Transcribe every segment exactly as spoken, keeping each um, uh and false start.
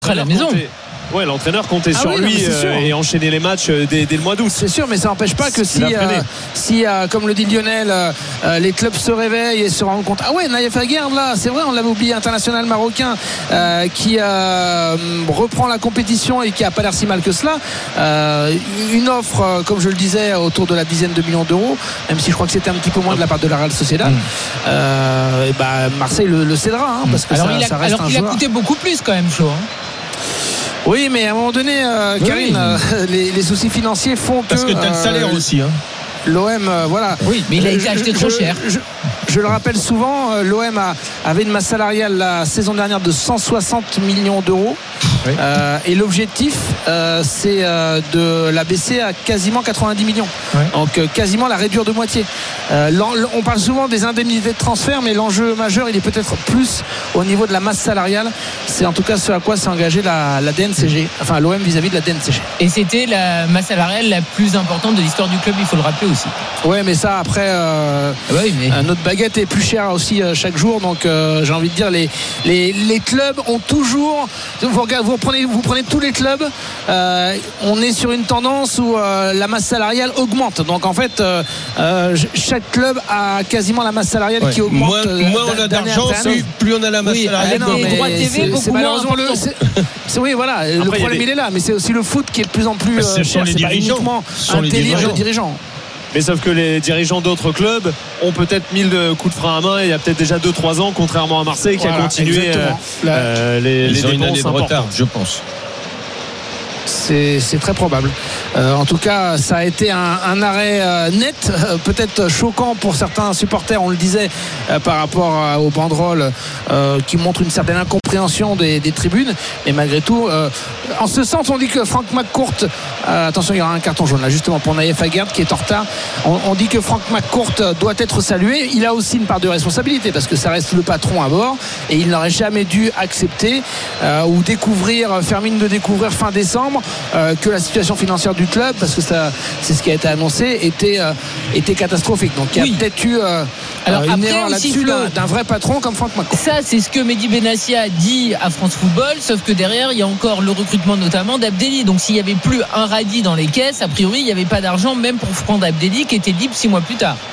à la maison. Comptait, ouais, l'entraîneur comptait ah sur oui, lui non, euh, et enchaîner les matchs dès, dès le mois d'août. C'est sûr, mais ça n'empêche pas que si, euh, si euh, comme le dit Lionel, euh, les clubs se réveillent et se rendent compte. Ah ouais, Naïef Aguerd, là, c'est vrai, on l'avait oublié, international marocain, euh, qui euh, reprend la compétition et qui n'a pas l'air si mal que cela. Euh, une offre, euh, comme je le disais, autour de la dizaine de millions d'euros, même si je crois que c'était un petit peu moins de la part de la Real Sociedad. Mmh. Euh, et bah, Marseille le, le cédera, hein, parce que alors ça, il a, ça reste alors un qu'il joueur. a coûté beaucoup plus quand même, Flo. Hein. Oui, mais à un moment donné, euh, oui, Karine, oui. Euh, les, les soucis financiers font parce que. Parce que tu as le salaire euh, aussi. Hein. L'O M, euh, voilà. Oui, mais il a été je, acheté je, trop je, cher. Je, je, je le rappelle souvent, euh, l'O M a, avait une masse salariale la saison dernière de cent soixante millions d'euros. Oui. Euh, et l'objectif, euh, c'est euh, de la baisser à quasiment quatre-vingt-dix millions. Oui. Donc euh, quasiment la réduire de moitié. Euh, on parle souvent des indemnités de transfert, mais l'enjeu majeur, il est peut-être plus au niveau de la masse salariale. C'est en tout cas ce à quoi s'est engagé la, la D N C G, enfin l'O M vis-à-vis de la D N C G. Et c'était la masse salariale la plus importante de l'histoire du club, il faut le rappeler aussi. Ouais, mais ça après, euh, oui, mais... Euh, notre baguette est plus chère aussi euh, chaque jour. Donc euh, j'ai envie de dire, les, les, les clubs ont toujours. Vous regardez, vous prenez, vous prenez tous les clubs, euh, on est sur une tendance où euh, la masse salariale augmente. Donc en fait, euh, euh, chaque club a quasiment la masse salariale ouais. qui augmente. Moins, euh, moins on a d'argent, plus, plus on a la masse oui, salariale. Non, les droits T V c'est, beaucoup c'est malheureusement moins le. C'est, c'est, oui, voilà. Après, le problème il, des... il est là, mais c'est aussi le foot qui est de plus en plus bah, c'est cher. Les c'est dirigeants. pas uniquement sont un les délire dirigeants. de dirigeants. Mais sauf que les dirigeants d'autres clubs ont peut-être mis le coup de frein à main il y a peut-être déjà deux trois ans, contrairement à Marseille qui voilà, a continué euh, euh, les, Ils les ont dépenses une année de importantes. retard, je pense. C'est, c'est très probable. Euh, en tout cas, ça a été un, un arrêt euh, net, euh, peut-être choquant pour certains supporters, on le disait, euh, par rapport à, aux banderoles euh, qui montrent une certaine incompréhension des, des tribunes. Mais malgré tout, euh, en ce sens, on dit que Frank McCourt, euh, attention, il y aura un carton jaune là, justement pour Naïef Aguerd qui est en retard. On, on dit que Frank McCourt doit être salué. Il a aussi une part de responsabilité parce que ça reste le patron à bord et il n'aurait jamais dû accepter euh, ou découvrir, faire mine de découvrir fin décembre. Euh, que la situation financière du club, parce que ça, c'est ce qui a été annoncé, était, euh, était catastrophique. Donc il y a oui. peut-être eu euh, Alors, une après, erreur là-dessus d'un, d'un vrai patron comme Franck McCourt. Ça, c'est ce que Mehdi Benassi a dit à France Football, sauf que derrière, il y a encore le recrutement notamment d'Abdelli. Donc s'il n'y avait plus un radis dans les caisses, a priori, il n'y avait pas d'argent même pour prendre Abdelli qui était libre six mois plus tard.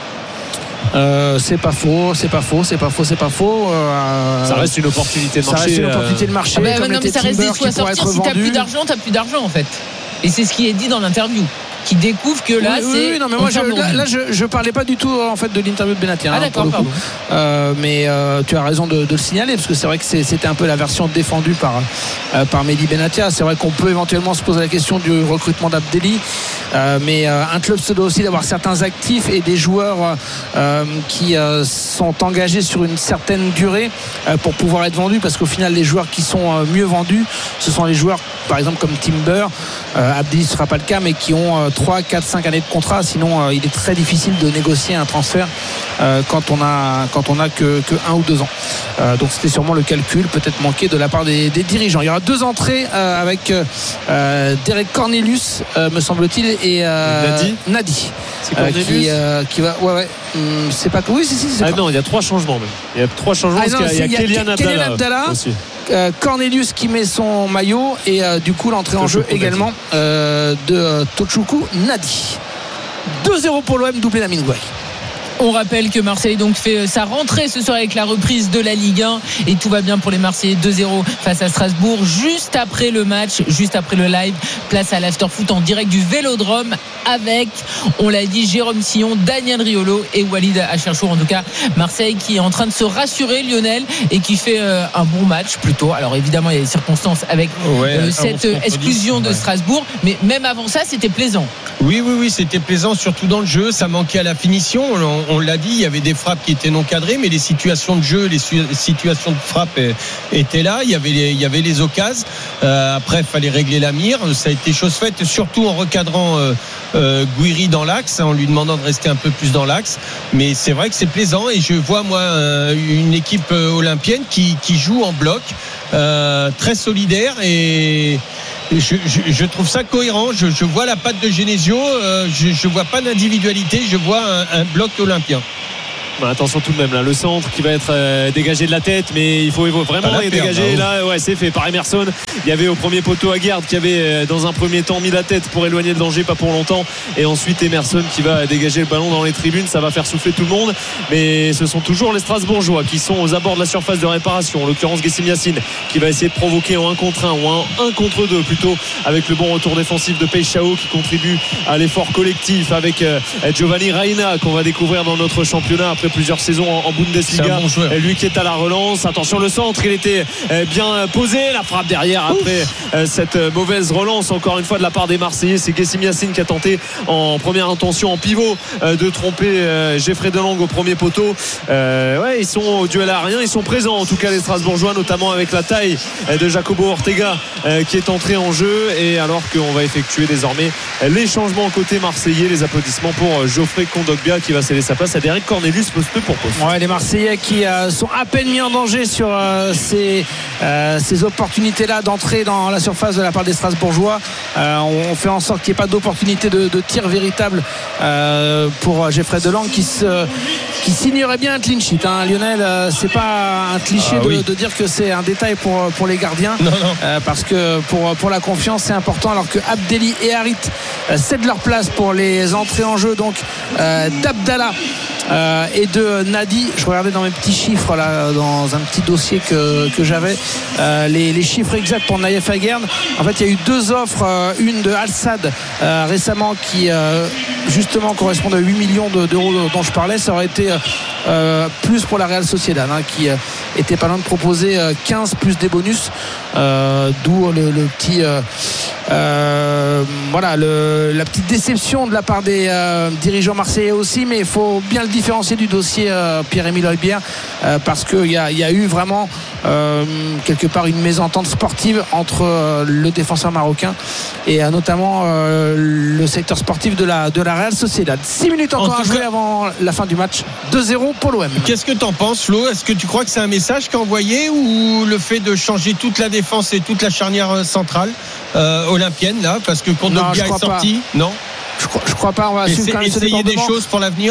Euh, c'est pas faux, c'est pas faux, c'est pas faux, c'est pas faux. Euh, ça reste une opportunité de ça marché. Ça reste une opportunité de marché. Ah bah, comme non, mais ça reste des sous à sortir. Si t'as plus d'argent, t'as plus d'argent en fait. Et c'est ce qui est dit dans l'interview. Qui découvre que là oui, c'est oui, non mais moi je, là, là je, je parlais pas du tout en fait de l'interview de Benatia. Ah hein, d'accord, pardon. Euh, mais euh, tu as raison de, de le signaler parce que c'est vrai que c'est, c'était un peu la version défendue par euh, par Mehdi Benatia. C'est vrai qu'on peut éventuellement se poser la question du recrutement d'Abdelli, euh, mais euh, un club se doit aussi d'avoir certains actifs et des joueurs euh, qui euh, sont engagés sur une certaine durée euh, pour pouvoir être vendus, parce qu'au final les joueurs qui sont euh, mieux vendus, ce sont les joueurs par exemple comme Timber. Euh, Abdelli ne sera pas le cas, mais qui ont euh, trois, quatre, cinq années de contrat. Sinon, euh, il est très difficile de négocier un transfert euh, quand on a quand on a que, que un ou deux ans. Euh, donc c'était sûrement le calcul, peut-être manqué de la part des, des dirigeants. Il y aura deux entrées euh, avec euh, Derek Cornelius, euh, me semble-t-il, et euh, Nadi. Nadi. C'est Cornelius euh, qui, euh, qui va. Ouais, ouais. Hum, c'est pas. Oui, si, si. C'est ah pas... non, il y a trois changements même. Il y a trois changements. Ah, non, parce qu'il y a, il y a Kélian Abdallah, Abdallah aussi. Euh, Cornelius qui met son maillot et euh, du coup l'entrée en jeu également euh, de euh, Tochoukou Nadi. deux zéro pour l'O M, doublé Lamine Gouaï. On rappelle que Marseille donc fait sa rentrée ce soir avec la reprise de la Ligue un et tout va bien pour les Marseillais. Deux zéro face à Strasbourg. Juste après le match, juste après le live, place à l'Afterfoot en direct du Vélodrome avec, on l'a dit, Jérôme Sillon, Daniel Riolo et Walid Acharchour. En tout cas, Marseille qui est en train de se rassurer, Lionel, et qui fait euh, un bon match plutôt. Alors évidemment, il y a des circonstances avec ouais, euh, cette euh, exclusion de ouais. Strasbourg, mais même avant ça, c'était plaisant. Oui, oui, oui, c'était plaisant, surtout dans le jeu. Ça manquait à la finition. On, on l'a dit, il y avait des frappes qui étaient non cadrées, mais les situations de jeu, les su- situations de frappe euh, étaient là. Il y avait les, il y avait les occasions. Euh, après, il fallait régler la mire. Ça a été chose faite, surtout en recadrant euh, euh, Gouiri dans l'axe, en lui demandant de rester un peu plus dans l'axe. Mais c'est vrai que c'est plaisant et je vois, moi, euh, une équipe olympienne qui, qui joue en bloc, euh, très solidaire et. Je, je, je trouve ça cohérent. Je, je vois la patte de Genesio. Euh, je ne vois pas d'individualité. Je vois un, un bloc olympien. Bah, attention tout de même là, le centre qui va être euh, dégagé de la tête, mais il faut, il faut vraiment les dégager. Là, ouais, c'est fait par Emerson. Il y avait au premier poteau Aguerd qui avait euh, dans un premier temps mis la tête pour éloigner le danger, pas pour longtemps. Et ensuite Emerson qui va dégager le ballon dans les tribunes. Ça va faire souffler tout le monde. Mais ce sont toujours les Strasbourgeois qui sont aux abords de la surface de réparation. En l'occurrence Guessim Yacine qui va essayer de provoquer en un contre un ou en un contre deux plutôt, avec le bon retour défensif de Peixao qui contribue à l'effort collectif, avec euh, Giovanni Reina qu'on va découvrir dans notre championnat après plusieurs saisons en Bundesliga. Bon lui qui est à la relance. Attention le centre, il était bien posé. La frappe derrière après Ouf. cette mauvaise relance encore une fois de la part des Marseillais. C'est Guessim Yacine qui a tenté en première intention en pivot de tromper Geoffrey Delangue au premier poteau. Euh, ouais, ils sont au duel aérien, ils sont présents en tout cas les Strasbourgeois, notamment avec la taille de Jacobo Ortega qui est entré en jeu. Et alors qu'on va effectuer désormais les changements côté marseillais, les applaudissements pour Geoffrey Kondogbia qui va céder sa place à Derek Cornelius poste pour poste. Ouais, les Marseillais qui euh, sont à peine mis en danger sur euh, ces, euh, ces opportunités-là d'entrer dans la surface de la part des Strasbourgeois. Euh, on, on fait en sorte qu'il n'y ait pas d'opportunité de, de tir véritable euh, pour Geoffrey Delangue qui, se, qui signerait bien un clean sheet. Hein. Lionel, euh, c'est pas un cliché ah, de, oui. de dire que c'est un détail pour, pour les gardiens. Non, non. Euh, parce que pour, pour la confiance, c'est important. Alors que Abdelli et Harit euh, cèdent leur place pour les entrées en jeu donc euh, d'Abdallah euh, et de Nadi. Je regardais dans mes petits chiffres là, dans un petit dossier que, que j'avais euh, les, les chiffres exacts pour Naïef Aguerd. En fait il y a eu deux offres, euh, une de Al-Sadd euh, récemment qui euh, justement correspond à huit millions d'euros dont je parlais. Ça aurait été euh, plus pour la Real Sociedad hein, qui euh, était pas loin de proposer euh, quinze plus des bonus, euh, d'où le, le petit euh, euh, voilà le, la petite déception de la part des euh, dirigeants marseillais aussi. Mais il faut bien le différencier du dossier euh, Pierre-Emile Højbjerg euh, parce qu'il y a, y a eu vraiment euh, quelque part une mésentente sportive entre euh, le défenseur marocain et euh, notamment euh, le secteur sportif de la, de la Real Sociedad. six minutes encore à jouer avant la fin du match. deux zéro pour l'O M. Qu'est-ce que t'en penses, Flo? Est-ce que tu crois que c'est un message qu'a envoyé ou le fait de changer toute la défense et toute la charnière centrale euh, olympienne là, parce que Kondogbia est sorti? Pas. Non, je crois, je crois pas. On va Essa- quand même essayer des choses pour l'avenir.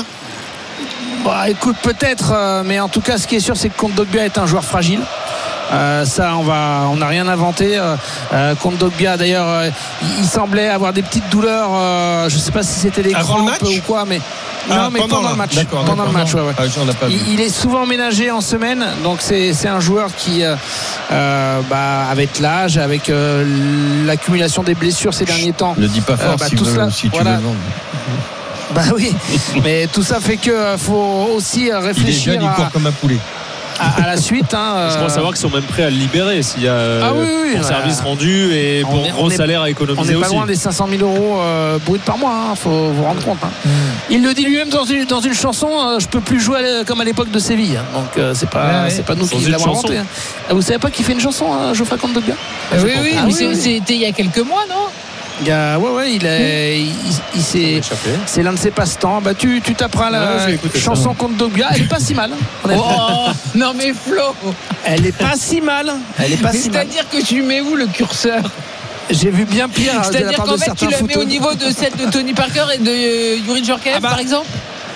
Bah, écoute, peut-être, euh, mais en tout cas, ce qui est sûr, c'est que Kondogbia est un joueur fragile. Euh, ça, on va, on n'a rien inventé. Euh, euh, Kondogbia, d'ailleurs, euh, il, il semblait avoir des petites douleurs. Euh, je ne sais pas si c'était des crampes ou quoi, mais ah, non, mais pendant, pendant le match. D'accord, pendant d'accord, le match, ouais, ouais. Ah, il, il est souvent ménagé en semaine, donc c'est, c'est un joueur qui, euh, euh, bah, avec l'âge, avec euh, l'accumulation des blessures ces derniers temps. Ne dis pas fort euh, bah, si, tout cela, si tu voilà. veux vendre. Bah oui, mais tout ça fait qu'il euh, faut aussi euh, réfléchir. Il est jeune, à... il court comme un poulet. À, à la suite hein, euh... je crois savoir qu'ils sont même prêts à le libérer s'il y a ah oui, oui, pour ouais. service rendu et pour est, gros salaire à économiser aussi. On n'est pas loin des cinq cent mille euros euh, bruts par mois, il hein, faut vous rendre compte hein. mm. Il le dit lui-même dans une, dans une chanson, euh, je peux plus jouer à, comme à l'époque de Séville, donc euh, c'est pas, ouais, c'est pas nous qui l'avons inventé hein. Vous savez pas qui fait une chanson hein, Geoffrey Kondogbia? ah, oui oui, ah, mais oui, c'était il y a quelques mois non? Il y a, ouais, ouais, il, est, il, il s'est, c'est l'un de ses passe-temps. Bah, tu, tu taperas la ouais, chanson Kondogbia. Elle est pas si mal. Oh, non mais Flo, elle est pas si mal. Elle est pas mais si c'est-à-dire mal. que tu mets où le curseur? J'ai vu bien pire. C'est-à-dire qu'en fait tu la mets au niveau de celle de Tony Parker et de euh, Youri Djorkaeff ah bah, par exemple.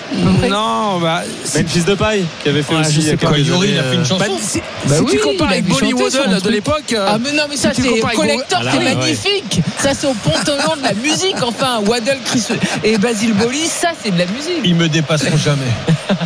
Non, bah. Memphis Depay qui avait fait ouais, aussi. Il a Youri, il a fait une chanson. Bah, si bah si oui, tu compares avec Bonnie Waddle de l'époque. Ah, mais non, mais ça, si c'est Collector, c'est ouais. magnifique. Ça, c'est au panthéon de la musique. Enfin, Waddle, Chris et Basile Boli, ça, c'est de la musique. Ils me dépasseront jamais.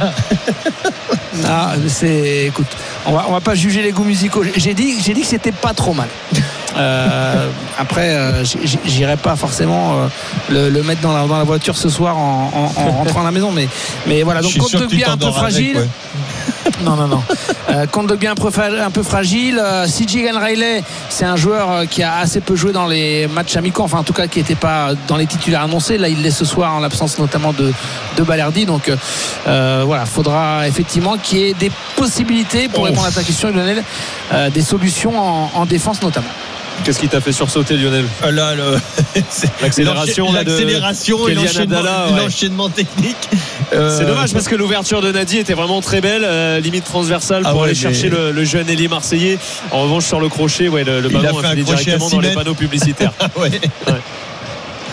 Ah, c'est. Écoute, on va, on va pas juger les goûts musicaux. J'ai dit, j'ai dit que c'était pas trop mal. Euh, après, euh, j'irai pas forcément euh, le, le mettre dans la, dans la voiture ce soir en, en, en rentrant à la maison, mais, mais voilà. Donc Kondogbia un peu fragile. Avec, ouais. Non, non, non. Euh, Kondogbia un peu, un peu fragile. Euh, C J Riley, c'est un joueur qui a assez peu joué dans les matchs amicaux, enfin en tout cas qui n'était pas dans les titulaires annoncés. Là, il l'est ce soir en l'absence notamment de, de Balerdi. Donc euh, voilà, faudra effectivement qu'il y ait des possibilités pour oh. répondre à ta question, Lionel, euh, des solutions en, en défense notamment. Qu'est-ce qui t'a fait sursauter, Lionel? Là, le... l'accélération, l'accélération et l'enchaînement, ouais. l'enchaînement technique. Euh... C'est dommage parce que l'ouverture de Nadi était vraiment très belle, euh, limite transversale pour ah ouais, aller chercher mais... le, le jeune ailier marseillais. En revanche, sur le crochet, ouais, le, le ballon a, a fait directement dans les panneaux publicitaires. ouais. Ouais.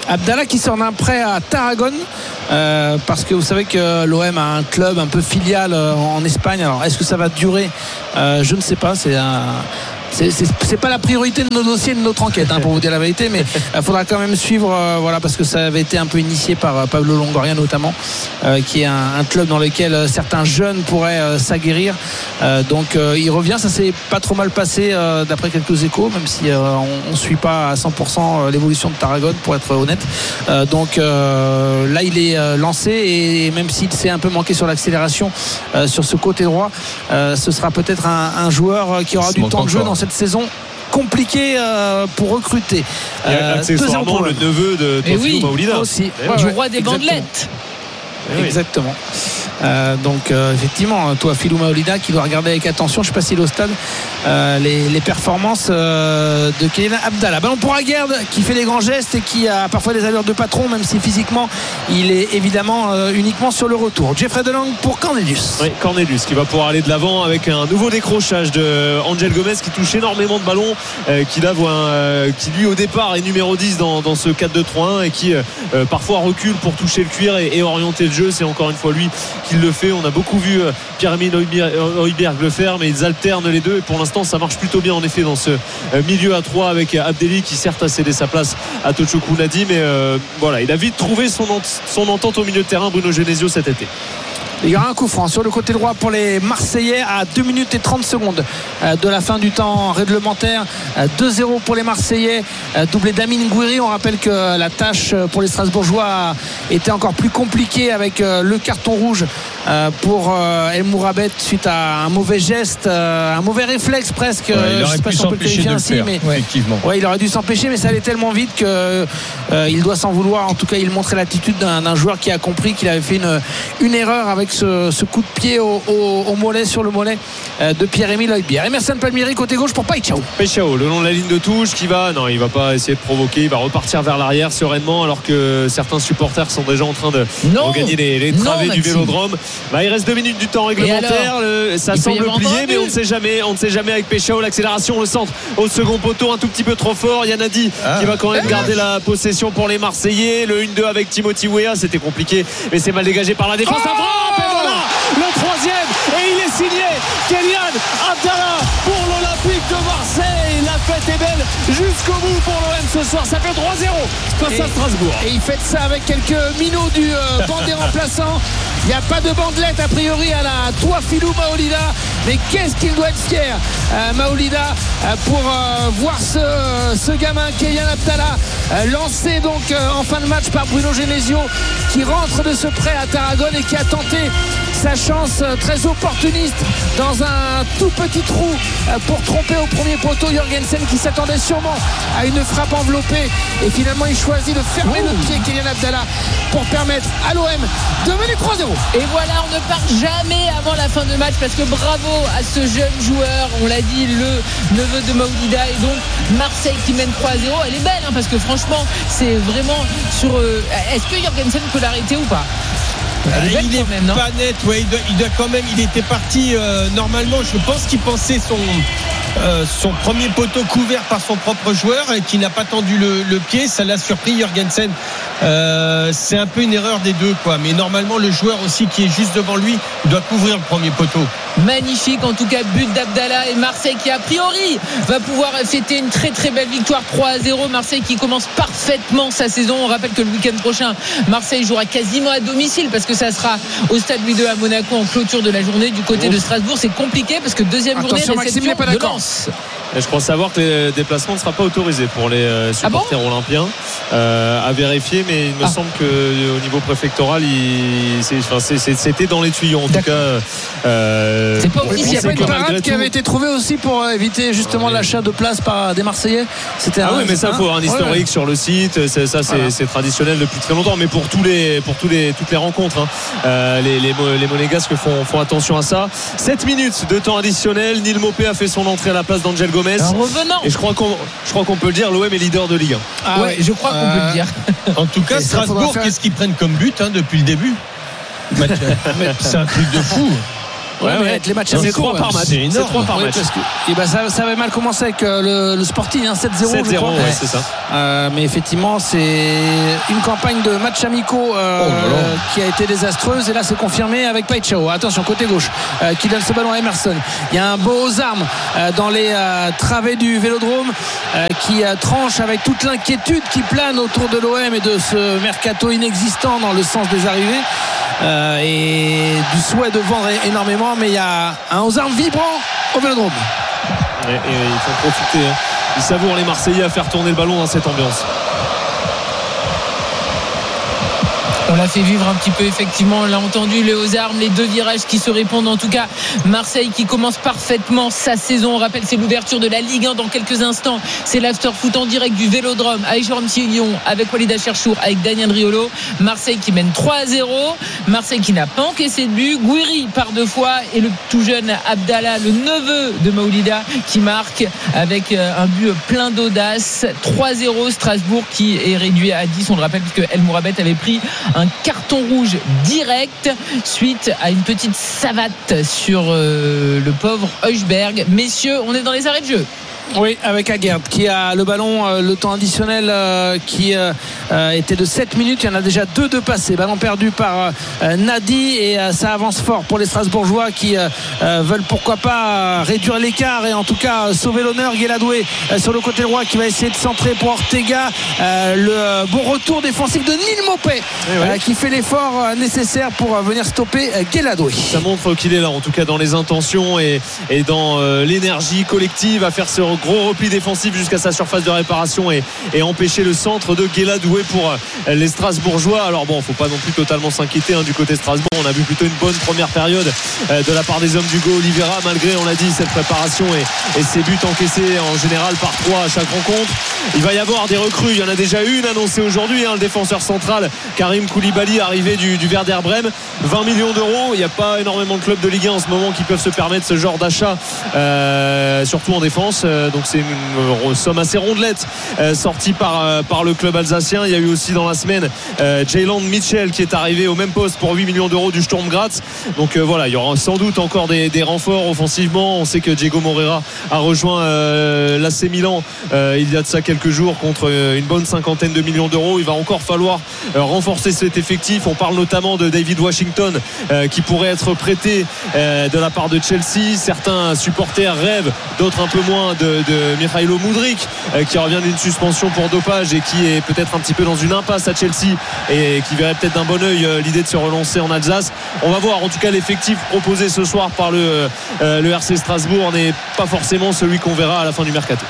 Abdallah qui sort d'un prêt à Tarragone, euh, parce que vous savez que l'O M a un club un peu filial en Espagne. Alors est-ce que ça va durer? euh, Je ne sais pas. C'est un C'est, c'est, c'est pas la priorité de nos dossiers, de notre enquête, hein, pour vous dire la vérité, mais il euh, faudra quand même suivre, euh, voilà, parce que ça avait été un peu initié par euh, Pablo Longoria notamment, euh, qui est un, un club dans lequel euh, certains jeunes pourraient euh, s'aguerrir. Euh, donc euh, il revient, ça s'est pas trop mal passé euh, d'après quelques échos, même si euh, on, on suit pas à cent pour cent l'évolution de Tarragone, pour être honnête. Euh, donc euh, là il est euh, lancé, et même s'il s'est un peu manqué sur l'accélération euh, sur ce côté droit, euh, ce sera peut-être un, un joueur qui aura du temps de jeu dans cette saison compliquée euh, pour recruter. Euh, accessoirement le neveu de Tofiou oui, Maolida aussi, ouais, du ouais, roi des exactement. bandelettes. Exactement. Euh, donc euh, effectivement, toi Filou Maolida qui doit regarder avec attention, je ne sais pas s'il est au stade, euh, les, les performances euh, de Kylian Abdallah. Ballon pour Aguerd qui fait des grands gestes et qui a parfois des allures de patron, même si physiquement il est évidemment euh, uniquement sur le retour. Jeffrey Delang pour Cornelius. Oui, Cornelius qui va pouvoir aller de l'avant avec un nouveau décrochage de Angel Gomez qui touche énormément de ballons, euh, qui, là, voit un, euh, qui lui au départ est numéro dix dans, dans ce quatre deux trois un et qui euh, parfois recule pour toucher le cuir et, et orienter le jeu. C'est encore une fois lui qui le fait. On a beaucoup vu Pierre-Emile Højbjerg le faire, mais ils alternent les deux et pour l'instant ça marche plutôt bien en effet dans ce milieu à trois avec Abdelli qui certes a cédé sa place à Tochoukou Nadi, mais euh, voilà, il a vite trouvé son, ent- son entente au milieu de terrain, Bruno Genesio, cet été. Il y aura un coup franc sur le côté droit pour les Marseillais à deux minutes et trente secondes de la fin du temps réglementaire. deux zéro pour les Marseillais, doublé d'Amine Gouiri. On rappelle que la tâche pour les Strasbourgeois était encore plus compliquée avec le carton rouge pour El Mourabet suite à un mauvais geste, un mauvais réflexe presque. Ouais, il aurait Je sais pas pu si on peut le qualifier ainsi, faire, mais ouais, effectivement. Ouais, il aurait dû s'empêcher, mais ça allait tellement vite que euh, il doit s'en vouloir. En tout cas, il montrait l'attitude d'un, d'un joueur qui a compris qu'il avait fait une, une erreur avec Ce, ce coup de pied au, au, au mollet, sur le mollet euh, de Pierre-Emile Højbjerg. Emerson Palmieri côté gauche pour Paixão. Paixão le long de la ligne de touche qui va, non il va pas essayer de provoquer, il va repartir vers l'arrière sereinement alors que certains supporters sont déjà en train de non, regagner les, les travées non, du Vélodrome. Bah, il reste deux minutes du temps réglementaire, le, ça il semble plier mais on ne sait jamais, on ne sait jamais avec Paixão. L'accélération, le centre au second poteau un tout petit peu trop fort. Yanadi ah. qui va quand même ah. garder la possession pour les Marseillais. Le un deux avec Timothy Weah, c'était compliqué mais c'est mal dégagé par la défense. Oh à voilà le troisième et il est signé Kylian Abdallah pour l'Olympique de Marseille. La fête est belle jusqu'au bout pour l'O M ce soir, ça fait trois zéro face à Strasbourg et il fête ça avec quelques minots du euh, banc des remplaçants. Il n'y a pas de bandelette a priori à la Touafilou Maolida, mais qu'est-ce qu'il doit être fier euh, Maolida euh, pour euh, voir ce, ce gamin Kylian Abdallah euh, lancé donc euh, en fin de match par Bruno Genesio qui rentre de ce prêt à Tarragone et qui a tenté sa chance euh, très opportuniste dans un tout petit trou euh, pour tromper au premier poteau Jorgensen qui s'attendait sûrement à une frappe enveloppée et finalement il choisit de fermer oh. le pied Kylian Abdallah pour permettre à l'O M de mener trois zéro. Et voilà, on ne part jamais avant la fin de match parce que bravo à ce jeune joueur, on l'a dit, le neveu de Maolida, et donc Marseille qui mène trois zéro. Elle est belle hein, parce que franchement c'est vraiment sur euh, est-ce que Jorgensen peut l'arrêter ou pas? Elle est il est même, pas net, ouais, il, doit, il doit quand même, il était parti euh, normalement, je pense qu'il pensait son euh, son premier poteau couvert par son propre joueur et qui n'a pas tendu le, le pied, ça l'a surpris Jorgensen. Euh, c'est un peu une erreur des deux quoi, mais normalement le joueur aussi qui est juste devant lui doit couvrir le premier poteau. Magnifique en tout cas, but d'Abdallah et Marseille qui a priori va pouvoir fêter une très très belle victoire trois à zéro. Marseille qui commence parfaitement sa saison. On rappelle que le week-end prochain Marseille jouera quasiment à domicile parce que ça sera au stade Louis deux à Monaco en clôture de la journée. Du côté oh. de Strasbourg c'est compliqué parce que deuxième Attention, journée réception pas de Lens. Et je crois savoir que le déplacement ne sera pas autorisé pour les euh, supporters ah bon olympiens euh, à vérifier, mais il me ah. semble qu'au niveau préfectoral il, c'est, enfin, c'est, c'est, c'était dans les tuyaux en D'accord. tout cas euh, c'est pas officiel. Il y a pas une parade qui avait été trouvée aussi pour éviter justement ouais. l'achat de places par des Marseillais. C'était ah un, oui mais ça il faut un historique ouais. sur le site, c'est, ça c'est, voilà. c'est traditionnel depuis très longtemps, mais pour tous les pour tous les toutes les rencontres hein, euh, les, les, les Monégasques font, font attention à ça. sept minutes de temps additionnel, Neil Maupay a fait son entrée à la place d'Angel Gomez. Revenant. Et je crois qu'on je crois qu'on peut le dire, l'O M est leader de Ligue un. Ah ouais, je crois qu'on euh, peut le dire. En tout cas, Strasbourg, faire... qu'est-ce qu'ils prennent comme but hein, depuis le début? C'est un truc de fou. Ouais, ouais, avec les matchs c'est trois par match. C'est C'est trois par Oui, match. parce que, et ben ça, ça avait mal commencé avec euh, le, le Sporting, hein, sept zéro. sept zéro, je crois. ouais, c'est ça. Euh, mais effectivement, c'est une campagne de matchs amicaux euh, Oh là là. qui a été désastreuse. Et là, c'est confirmé avec Paixão. Attention, côté gauche, euh, qui donne ce ballon à Emerson. Il y a un beau aux armes euh, dans les euh, travées du Vélodrome euh, qui euh, tranche avec toute l'inquiétude qui plane autour de l'O M et de ce mercato inexistant dans le sens des arrivées. Euh, et du souhait de vendre énormément, mais il y a un aux armes vibrant au Vélodrome. Et, et il faut profiter. Hein. Ils savourent les Marseillais à faire tourner le ballon dans cette ambiance. On l'a fait vivre un petit peu, effectivement, on l'a entendu, les aux armes, les deux virages qui se répondent. En tout cas, Marseille qui commence parfaitement sa saison. On rappelle, c'est l'ouverture de la Ligue un dans quelques instants. C'est l'after foot en direct du Vélodrome avec Jérôme Sillon, avec Walid Acharchour, avec Daniel Riolo. Marseille qui mène trois à zéro. Marseille qui n'a pas encaissé de but. Gouiri par deux fois et le tout jeune Abdallah, le neveu de Maoulida, qui marque avec un but plein d'audace. trois zéro, Strasbourg qui est réduit à dix. On le rappelle puisque El Mourabet avait pris un carton rouge direct suite à une petite savate sur euh, le pauvre Heuchberg. Messieurs, on est dans les arrêts de jeu. Oui, avec Aguerd qui a le ballon, euh, le temps additionnel euh, qui euh, euh, était de sept minutes. Il y en a déjà deux de passés. Ballon perdu par euh, Nadi et euh, ça avance fort pour les Strasbourgeois qui euh, euh, veulent pourquoi pas réduire l'écart et en tout cas sauver l'honneur. Guéladoué euh, sur le côté droit qui va essayer de centrer pour Ortega. Euh, le euh, bon retour défensif de Neil Maupay euh, ouais. qui fait l'effort euh, nécessaire pour euh, venir stopper euh, Guéladoué. Ça montre qu'il est là, en tout cas dans les intentions et, et dans euh, l'énergie collective à faire ce gros repli défensif jusqu'à sa surface de réparation et, et empêcher le centre de Guéladoué pour euh, les Strasbourgeois. Alors bon, faut pas non plus totalement s'inquiéter hein, du côté Strasbourg. On a vu plutôt une bonne première période euh, de la part des hommes d'Hugo Oliveira, malgré, on l'a dit, cette préparation et, et ces buts encaissés en général par trois à chaque rencontre. Il va y avoir des recrues. Il y en a déjà une annoncée aujourd'hui, hein, le défenseur central Karim Koulibaly, arrivé du, du Werder Brême, vingt millions d'euros. Il n'y a pas énormément de clubs de Ligue un en ce moment qui peuvent se permettre ce genre d'achat, euh, surtout en défense. Euh, donc c'est une somme assez rondelette euh, sortie par, euh, par le club alsacien. Il y a eu aussi dans la semaine euh, Jayland Mitchell qui est arrivé au même poste pour huit millions d'euros du Sturm Graz. Donc euh, voilà, il y aura sans doute encore des, des renforts offensivement. On sait que Diego Moreira a rejoint euh, l'A C Milan euh, il y a de ça quelques jours contre euh, une bonne cinquantaine de millions d'euros. Il va encore falloir euh, renforcer cet effectif. On parle notamment de David Washington euh, qui pourrait être prêté euh, de la part de Chelsea. Certains supporters rêvent, d'autres un peu moins, de, de Mikhailo Mudryk euh, qui revient d'une suspension pour dopage et qui est peut-être un petit peu dans une impasse à Chelsea et qui verrait peut-être d'un bon œil euh, l'idée de se relancer en Alsace. On va voir. En tout cas, l'effectif proposé ce soir par le, euh, le R C Strasbourg n'est pas forcément celui qu'on verra à la fin du mercato.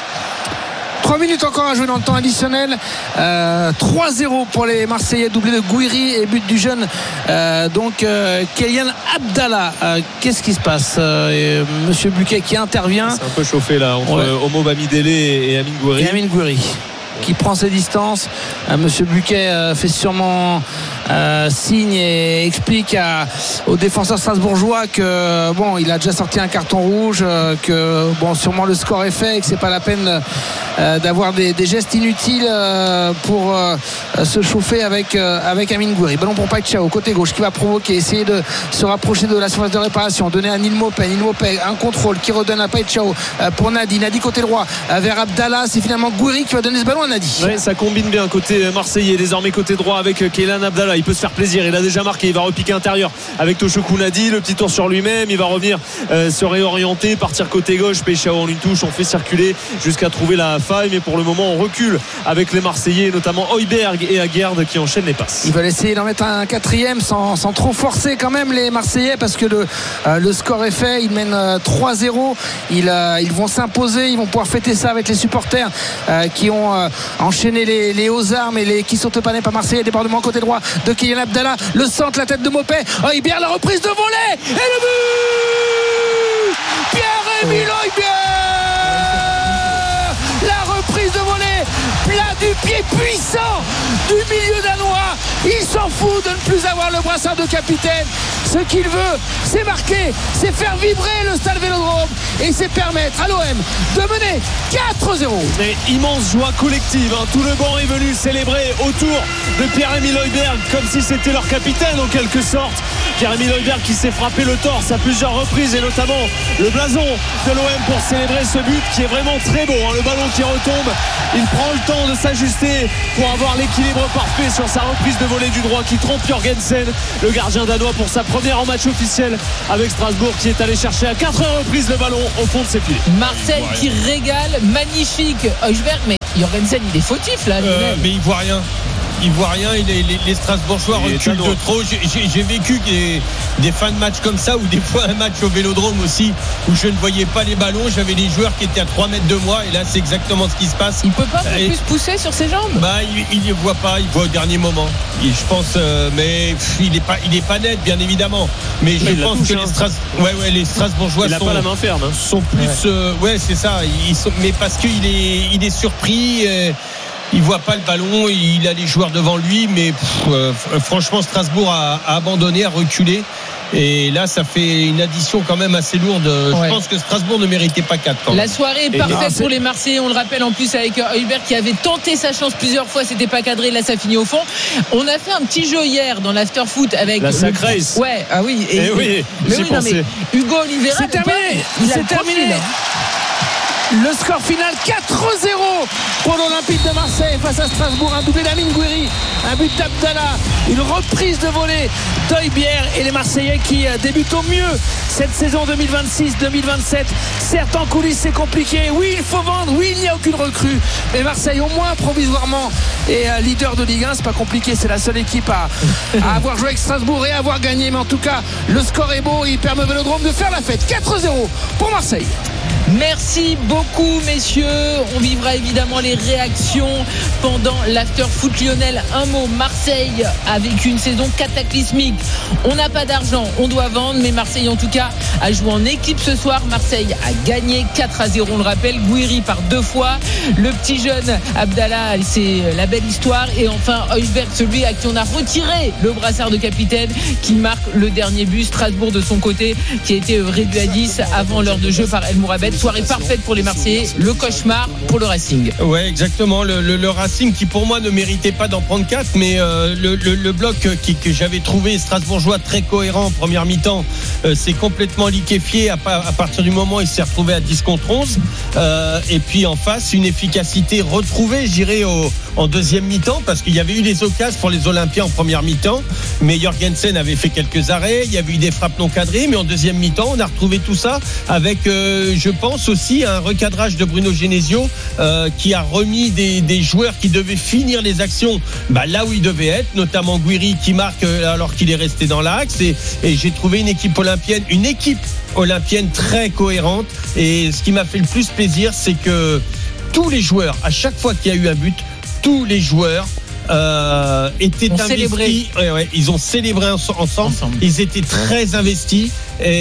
trois minutes encore à jouer dans le temps additionnel. euh, trois zéro pour les Marseillais, doublé de Gouiri et but du jeune euh, donc euh, Kylian Abdallah. euh, qu'est-ce qui se passe euh, Monsieur Buquet qui intervient. C'est un peu chauffé là entre ouais. Omo Bamidele et Amine Gouiri. Et Amine Gouiri qui prend ses distances. euh, Monsieur Buquet euh, fait sûrement euh, signe et explique à, aux défenseurs strasbourgeois que bon, il a déjà sorti un carton rouge, euh, que bon, sûrement le score est fait et que c'est pas la peine euh, d'avoir des, des gestes inutiles euh, pour euh, se chauffer avec euh, avec Amine Gouiri. Ballon pour Paixão côté gauche qui va provoquer, essayer de se rapprocher de la surface de réparation, donner à Neil Maupay. Neil Maupay, un contrôle qui redonne à Paixão euh, pour Nadi. Nadi côté droit euh, vers Abdallah. C'est finalement Gouiri qui va donner ce ballon à Nadi. Ouais, ça combine bien côté marseillais, désormais côté droit avec Kylian Abdallah. Il peut se faire plaisir, il a déjà marqué, il va repiquer intérieur avec Toshoku Nadi, le petit tour sur lui-même, il va revenir euh, se réorienter, partir côté gauche. Paixão en une touche, on fait circuler jusqu'à trouver la faille, mais pour le moment on recule avec les Marseillais, notamment Heuchberg et Aguerd qui enchaînent les passes. Ils veulent essayer d'en mettre un quatrième sans, sans trop forcer quand même les Marseillais, parce que le, euh, le score est fait. Ils mènent euh, trois zéro. Ils, euh, ils vont s'imposer, ils vont pouvoir fêter ça avec les supporters euh, qui ont euh, enchaîné les, les hauts armes et les qui sont panés par Marseillais. Débordement côté droit de Kylian Abdallah, le centre, la tête de Maupay. Heuchberg, la reprise de volée et le but Pierre-Emile Heuchberg, la reprise de volée, plat du pied puissant du milieu danois. Il s'en fout de ne plus avoir le brassard de capitaine. Ce qu'il veut, c'est marquer, c'est faire vibrer le stade Vélodrome et c'est permettre à l'O M de mener quatre zéro. Mais immense joie collective, hein. Tout le banc est venu célébrer autour de Pierre-Emile Heuchberg comme si c'était leur capitaine en quelque sorte. Jérémy Neuberg qui s'est frappé le torse à plusieurs reprises et notamment le blason de l'O M pour célébrer ce but qui est vraiment très beau, hein. Le ballon qui retombe, il prend le temps de s'ajuster pour avoir l'équilibre parfait sur sa reprise de volée du droit qui trompe Jorgensen, le gardien danois, pour sa première en match officiel avec Strasbourg, qui est allé chercher à quatre reprises le ballon au fond de ses pieds. Marseille ouais. qui régale, magnifique Højbjerg, mais Jorgensen il est fautif là. Euh, mais il voit rien. Il voit rien, il est, les, les Strasbourgeois reculent de trop. J'ai, j'ai, j'ai vécu des, des fins de match comme ça, ou des fois un match au Vélodrome aussi, où je ne voyais pas les ballons, j'avais les joueurs qui étaient à trois mètres de moi, et là c'est exactement ce qui se passe. Il peut pas et, plus pousser sur ses jambes. Bah il ne voit pas, il voit au dernier moment. Et je pense, euh, mais pff, il n'est pas, il est pas net, bien évidemment. Mais je mais pense que hein. les, Stras... ouais, ouais, les Strasbourgeois il sont, pas la main ferme, hein. sont plus, ouais, euh, ouais c'est ça. Ils sont, mais parce qu'il est, il est surpris. Euh, Il voit pas le ballon, il a les joueurs devant lui, mais pff, euh, franchement Strasbourg a, a abandonné, a reculé. Et là, ça fait une addition quand même assez lourde. Ouais. Je pense que Strasbourg ne méritait pas quatre. La soirée est parfaite pour les Marseillais. On le rappelle en plus avec Højbjerg qui avait tenté sa chance plusieurs fois. C'était pas cadré. Là, ça finit au fond. On a fait un petit jeu hier dans l'after foot avec la Sac Race. Ouais, ah oui. Et, et oui, mais oui, non, mais Hugo Oliveira. C'est terminé. C'est terminé. Le score final quatre zéro pour l'Olympique de Marseille face à Strasbourg. Un doublé d'Amine Gouiri, un but d'Abdallah, une reprise de volée d'Højbjerg et les Marseillais qui débutent au mieux cette saison deux mille vingt-six deux mille vingt-sept. Certes, en coulisses c'est compliqué, oui il faut vendre, oui il n'y a aucune recrue, mais Marseille au moins provisoirement est leader de Ligue un. C'est pas compliqué, c'est la seule équipe à, à avoir joué avec Strasbourg et à avoir gagné, mais en tout cas le score est beau, il permet au Vélodrome de faire la fête. Quatre zéro pour Marseille. Merci beaucoup messieurs. On vivra évidemment les réactions pendant l'after foot Lionel. Un mot, Marseille avec une saison cataclysmique. On n'a pas d'argent, on doit vendre, mais Marseille en tout cas a joué en équipe ce soir. Marseille a gagné quatre à zéro, on le rappelle. Gouiri par deux fois, le petit jeune Abdallah, c'est la belle histoire. Et enfin Højbjerg, celui à qui on a retiré le brassard de capitaine, qui marque le dernier but. Strasbourg de son côté qui a été réduit à dix avant l'heure de jeu par El Mourabet. Soirée parfaite pour les Marseillais, le cauchemar pour le Racing. Ouais, exactement. Le, le, le Racing qui pour moi ne méritait pas d'en prendre quatre, mais euh, le, le, le bloc qui, que j'avais trouvé strasbourgeois très cohérent en première mi-temps euh, s'est complètement liquéfié à, à partir du moment où il s'est retrouvé à dix contre onze. Euh, et puis en face, une efficacité retrouvée, je dirais, au, en deuxième mi-temps, parce qu'il y avait eu des occasions pour les Olympiens en première mi-temps, mais Jorgensen avait fait quelques arrêts, il y avait eu des frappes non cadrées, mais en deuxième mi-temps, on a retrouvé tout ça avec, euh, je pense, aussi un recadrage de Bruno Genesio euh, qui a remis des, des joueurs qui devaient finir les actions bah, là où ils devaient être, notamment Gouiri qui marque alors qu'il est resté dans l'axe, et, et j'ai trouvé une équipe olympienne une équipe olympienne très cohérente. Et ce qui m'a fait le plus plaisir, c'est que tous les joueurs, à chaque fois qu'il y a eu un but, tous les joueurs Euh, étaient on investis. Ouais, ouais, ils ont célébré ensemble. ensemble. Ils étaient très investis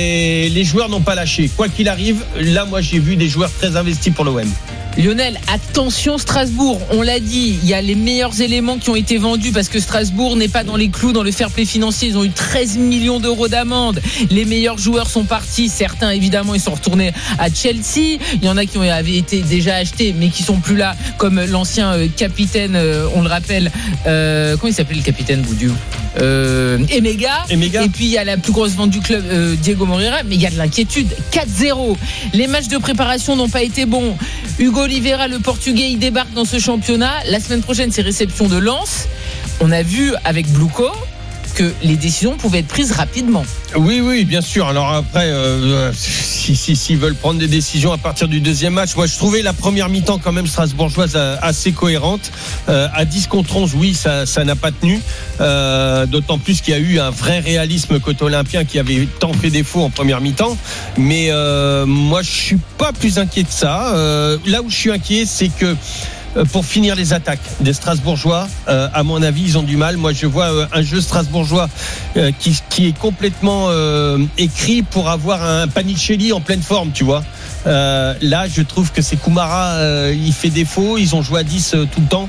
et les joueurs n'ont pas lâché. Quoi qu'il arrive, là, moi, j'ai vu des joueurs très investis pour l'O M. Lionel, attention Strasbourg, on l'a dit, il y a les meilleurs éléments qui ont été vendus parce que Strasbourg n'est pas dans les clous dans le fair play financier. Ils ont eu treize millions d'euros d'amende. Les meilleurs joueurs sont partis. Certains, évidemment, ils sont retournés à Chelsea. Il y en a qui avaient été déjà achetés mais qui sont plus là, comme l'ancien capitaine, on le rappelle, euh, comment il s'appelait le capitaine Boudiou euh, Emega. Emega. Et puis il y a la plus grosse vente du club, euh, Diego Moreira. Mais il y a de l'inquiétude. quatre zéro. Les matchs de préparation n'ont pas été bons. Hugo Oliveira, le Portugais, il débarque dans ce championnat. La semaine prochaine, c'est réception de Lens. On a vu avec Bluco que les décisions pouvaient être prises rapidement. Oui, oui, bien sûr. Alors après, euh, si, si, s'ils veulent prendre des décisions à partir du deuxième match, moi je trouvais la première mi-temps quand même strasbourgeoise assez cohérente. Euh, à dix contre onze, oui, ça, ça n'a pas tenu. Euh, d'autant plus qu'il y a eu un vrai réalisme côté olympien qui avait tant fait défaut en première mi-temps. Mais euh, moi, je suis pas plus inquiet de ça. Euh, là où je suis inquiet, c'est que pour finir les attaques des Strasbourgeois, euh, à mon avis, ils ont du mal. Moi, je vois euh, un jeu strasbourgeois euh, qui, qui est complètement euh, écrit pour avoir un Panicelli en pleine forme, tu vois. Euh, là, je trouve que c'est Koumara, euh, il fait défaut. Ils ont joué à dix euh, tout le temps.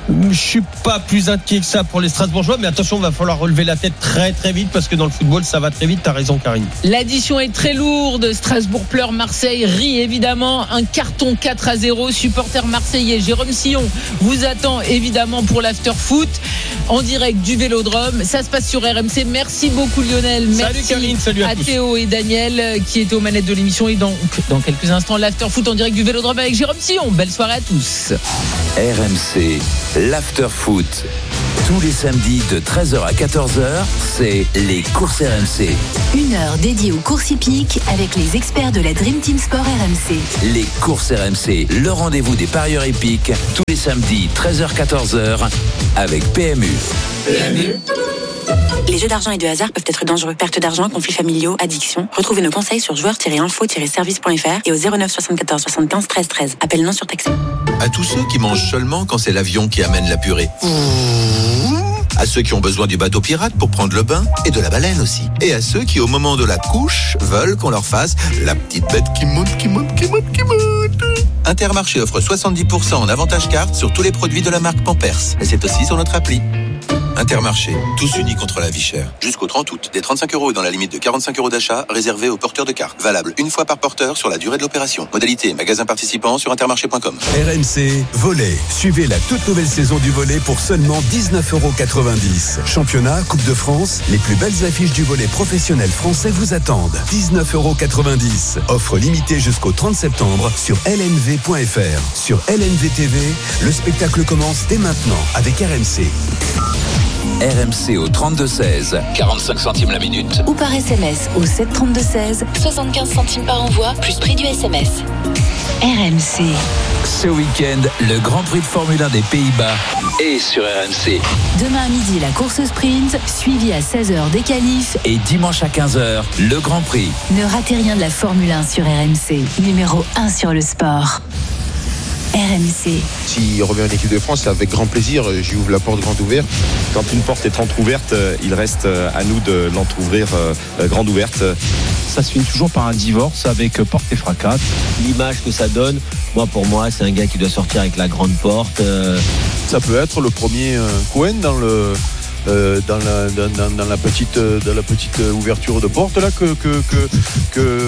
Je suis pas plus inquiet que ça pour les Strasbourgeois, mais attention, il va falloir relever la tête très très vite parce que dans le football, ça va très vite. T'as raison, Karine. L'addition est très lourde. Strasbourg pleure, Marseille rit évidemment. Un carton quatre à zéro. Supporter marseillais Jérôme Sillon vous attend évidemment pour l'after foot en direct du Vélodrome. Ça se passe sur R M C. Merci beaucoup Lionel. Merci salut Karine, salut à, à tous. Théo et Daniel qui étaient aux manettes de l'émission. Et donc dans quelques instants, l'after foot en direct du Vélodrome avec Jérôme Sillon. Belle soirée à tous. R M C, l'after foot. Tous les samedis de treize heures à quatorze heures, c'est les courses R M C. Une heure dédiée aux courses hippiques avec les experts de la Dream Team Sport R M C. Les courses R M C, le rendez-vous des parieurs hippiques, tous les samedis treize heures à quatorze heures avec P M U. P M U. Les jeux d'argent et de hasard peuvent être dangereux. Perte d'argent, conflits familiaux, addiction. Retrouvez nos conseils sur joueurs tiret info tiret service point f r et au zéro neuf soixante-quatorze soixante-quinze treize treize. Appel non surtaxé. À tous ceux qui mangent seulement quand c'est l'avion qui amène la purée. À ceux qui ont besoin du bateau pirate pour prendre le bain et de la baleine aussi. Et à ceux qui, au moment de la couche, veulent qu'on leur fasse la petite bête qui monte, qui monte, qui monte, qui monte. Intermarché offre soixante-dix pour cent en avantage carte sur tous les produits de la marque Pampers. Et c'est aussi sur notre appli. Intermarché, tous unis contre la vie chère. Jusqu'au trente août, des trente-cinq euros dans la limite de quarante-cinq euros d'achat réservés aux porteurs de cartes. Valable une fois par porteur sur la durée de l'opération. Modalité, magasin participant sur intermarché point com. R M C, volley. Suivez la toute nouvelle saison du volley pour seulement dix-neuf euros quatre-vingt-dix. Championnat, Coupe de France, les plus belles affiches du volley professionnel français vous attendent. dix-neuf euros quatre-vingt-dix. Offre limitée jusqu'au trente septembre sur L N V point F R. Sur L N V T V, le spectacle commence dès maintenant avec R M C. R M C au trente-deux seize, quarante-cinq centimes la minute. Ou par S M S au sept trente-deux seize, soixante-quinze centimes par envoi, plus prix du S M S. R M C. Ce week-end, le Grand Prix de Formule un des Pays-Bas est sur R M C. Demain à midi, la course sprint, suivie à seize heures des qualifs. Et dimanche à quinze heures, le Grand Prix. Ne ratez rien de la Formule un sur R M C, numéro un sur le sport. R M C. S'il revient en équipe de France, c'est avec grand plaisir. J'y ouvre la porte grande ouverte. Quand une porte est entrouverte, il reste à nous de l'entrouvrir grande ouverte. Ça se finit toujours par un divorce avec porte et fracas. L'image que ça donne, moi pour moi, c'est un gars qui doit sortir avec la grande porte. Ça peut être le premier Cohen dans le. Euh, dans, la, dans, dans, dans la petite dans la petite ouverture de porte là que que que, que...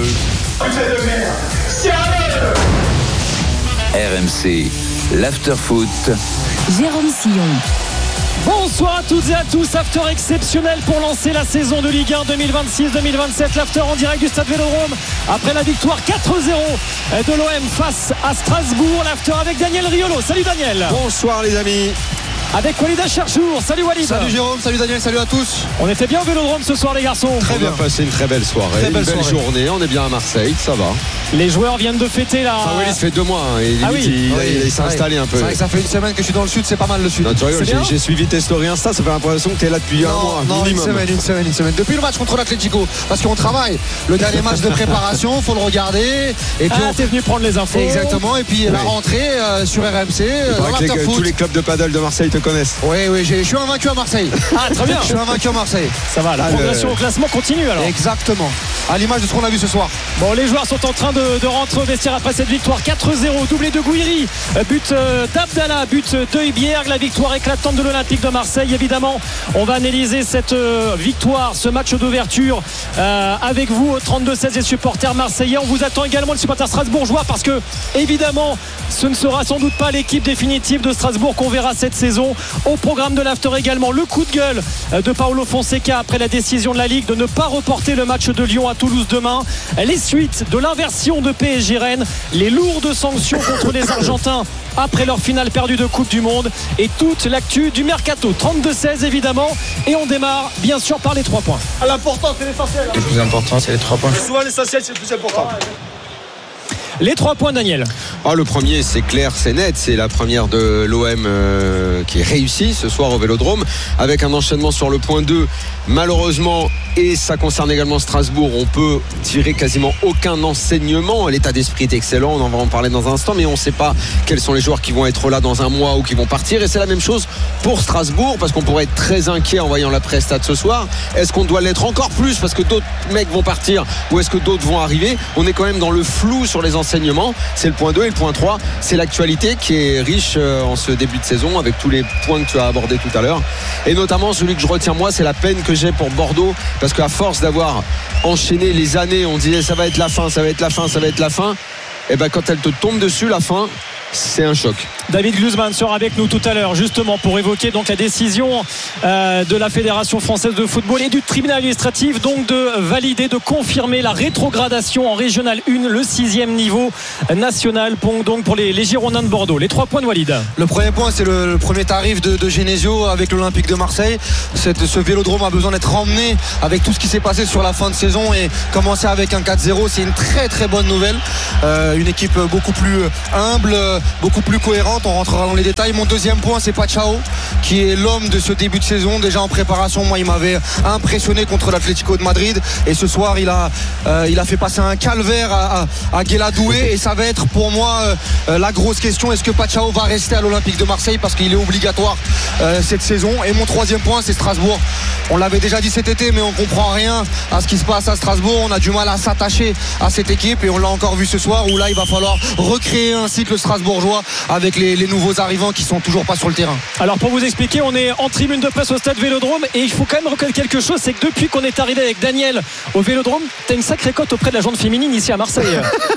R M C, l'after-foot. Jérôme Sillon. Bonsoir à toutes et à tous, after exceptionnel pour lancer la saison de Ligue un deux mille vingt-six deux mille vingt-sept, l'after en direct du Stade Vélodrome après la victoire quatre zéro de l'O M face à Strasbourg, l'after avec Daniel Riolo. Salut Daniel. Bonsoir les amis. Avec Walid Acharchour. Salut Walid. Salut Jérôme, salut Daniel, salut à tous. On était bien au Vélodrome ce soir les garçons. Très bien passé, une très belle soirée, très belle, une belle soirée. Journée, on est bien à Marseille, ça va. Les joueurs viennent de fêter la... Ah oui, il se fait deux mois, hein. il, ah oui. il, il, oui, il, il s'est installé un peu. C'est vrai que ça fait une semaine que je suis dans le sud, c'est pas mal le sud. Non, tu rigoles, j'ai, j'ai suivi tes stories Insta, ça fait l'impression que t'es là depuis non, un mois non, minimum. Une semaine, une semaine, une semaine. Depuis le match contre l'Atlético, parce qu'on travaille. Le dernier match de préparation, faut le regarder. Et puis ah, on... t'es venu prendre les infos. Exactement, et puis oui. La rentrée euh, sur R M C. Il paraît que les, tous les clubs de paddle de Marseille te connaissent. Oui, oui, je suis invaincu à Marseille. Ah, très bien. Je suis invaincu à Marseille. Ça va, la ah, progression le... au classement continue alors. Exactement. À l'image de ce qu'on a vu ce soir. Bon, les joueurs sont en train de, de rentrer au vestiaire après cette victoire quatre zéro, doublé de Gouiri, but euh, d'Abdallah, but de Ibierg, la victoire éclatante de l'Olympique de Marseille. Évidemment, on va analyser cette euh, victoire, ce match d'ouverture euh, avec vous au trente-deux seize, les supporters marseillais. On vous attend également les supporters strasbourgeois parce que évidemment, ce ne sera sans doute pas l'équipe définitive de Strasbourg qu'on verra cette saison. Au programme de l'after également, le coup de gueule de Paulo Fonseca après la décision de la Ligue de ne pas reporter le match de Lyon à Toulouse demain. Les suites de l'inversion de P S G Rennes, les lourdes sanctions contre les Argentins après leur finale perdue de Coupe du Monde et toute l'actu du mercato. Trente-deux seize évidemment, et on démarre bien sûr par les trois points. L'important c'est l'essentiel. Le plus important c'est les trois points. Souvent l'essentiel c'est le plus important. Les trois points, Daniel. Ah, le premier, c'est clair, c'est net. C'est la première de l'O M euh, qui est réussie ce soir au Vélodrome avec un enchaînement sur le point deux. Malheureusement, et ça concerne également Strasbourg, on peut tirer quasiment aucun enseignement. L'état d'esprit est excellent, on en va en parler dans un instant, mais on ne sait pas quels sont les joueurs qui vont être là dans un mois ou qui vont partir. Et c'est la même chose pour Strasbourg, parce qu'on pourrait être très inquiet en voyant la presta de ce soir. Est-ce qu'on doit l'être encore plus parce que d'autres mecs vont partir ou est-ce que d'autres vont arriver? On est quand même dans le flou sur les enseignements enseignements, c'est le point deux et le point trois, c'est l'actualité qui est riche en ce début de saison avec tous les points que tu as abordés tout à l'heure. Et notamment celui que je retiens moi, c'est la peine que j'ai pour Bordeaux, parce qu'à force d'avoir enchaîné les années, on disait ça va être la fin, ça va être la fin, ça va être la fin. Et ben quand elle te tombe dessus, la fin, c'est un choc. David Glusman sera avec nous tout à l'heure justement pour évoquer donc la décision euh, de la Fédération française de football et du tribunal administratif donc de valider, de confirmer la rétrogradation en régional un, le sixième niveau national pour, donc pour les, les Girondins de Bordeaux. Les trois points de Walid. Le premier point, c'est le, le premier tarif de, de Genesio avec l'Olympique de Marseille. Cette, ce vélodrome a besoin d'être emmené avec tout ce qui s'est passé sur la fin de saison, et commencer avec un quatre zéro, c'est une très très bonne nouvelle. Euh, une équipe beaucoup plus humble, beaucoup plus cohérente. On rentrera dans les détails. Mon deuxième point, c'est Pachao, qui est l'homme de ce début de saison. Déjà en préparation, moi, il m'avait impressionné contre l'Atlético de Madrid, et ce soir il a, euh, il a fait passer un calvaire à, à, à Guéladoué, et ça va être pour moi euh, la grosse question. Est-ce que Pachao va rester à l'Olympique de Marseille, parce qu'il est obligatoire euh, cette saison. Et mon troisième point, c'est Strasbourg. On l'avait déjà dit cet été, mais on comprend rien à ce qui se passe à Strasbourg. On a du mal à s'attacher à cette équipe, et on l'a encore vu ce soir, où là il va falloir recréer un cycle strasbourgeois avec les, les nouveaux arrivants qui sont toujours pas sur le terrain. Alors pour vous expliquer, on est en tribune de presse au stade Vélodrome, et il faut quand même reconnaître quelque chose, c'est que depuis qu'on est arrivé avec Daniel au Vélodrome, t'as une sacrée cote auprès de la gente féminine ici à Marseille.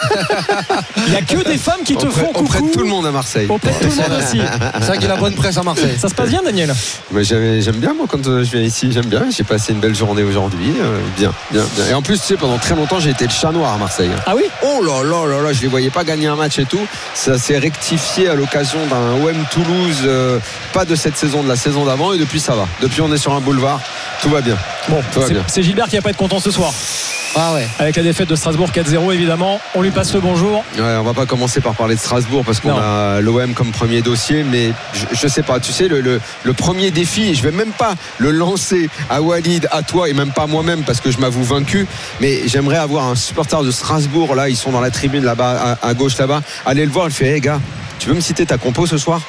Il n'y a que des femmes qui te auprès, font coucou. Auprès de tout le monde à Marseille. Auprès de tout le monde aussi. C'est vrai qu'il y a la bonne presse à Marseille. Ça se passe bien, Daniel? Mais j'aime, j'aime bien moi quand je viens ici, j'aime bien. J'ai passé une belle journée aujourd'hui, euh, bien, bien, bien. Et en plus, tu sais, pendant très longtemps, j'ai été le chat noir à Marseille. Ah oui? Oh là là là là, je les voyais pas gagner un match et tout. Ça s'est rectifié à l'occasion d'un O M Toulouse, euh, pas de cette saison, de la saison d'avant, et depuis ça va. Depuis on est sur un boulevard, tout va bien. Bon, tout va c'est, bien. c'est Gilbert qui va pas être content ce soir. Ah ouais. Avec la défaite de Strasbourg quatre zéro, évidemment. On lui passe le bonjour. Ouais, on va pas commencer par parler de Strasbourg parce qu'on non. a l'O M comme premier dossier, mais je, je sais pas, tu sais, le, le, le premier défi, je vais même pas le lancer à Walid, à toi, et même pas à moi-même parce que je m'avoue vaincu, mais j'aimerais avoir un supporter de Strasbourg, là, ils sont dans la tribune là-bas, à, à gauche là-bas, aller le voir, il fait, hé hey, gars, tu veux me citer ta compo ce soir?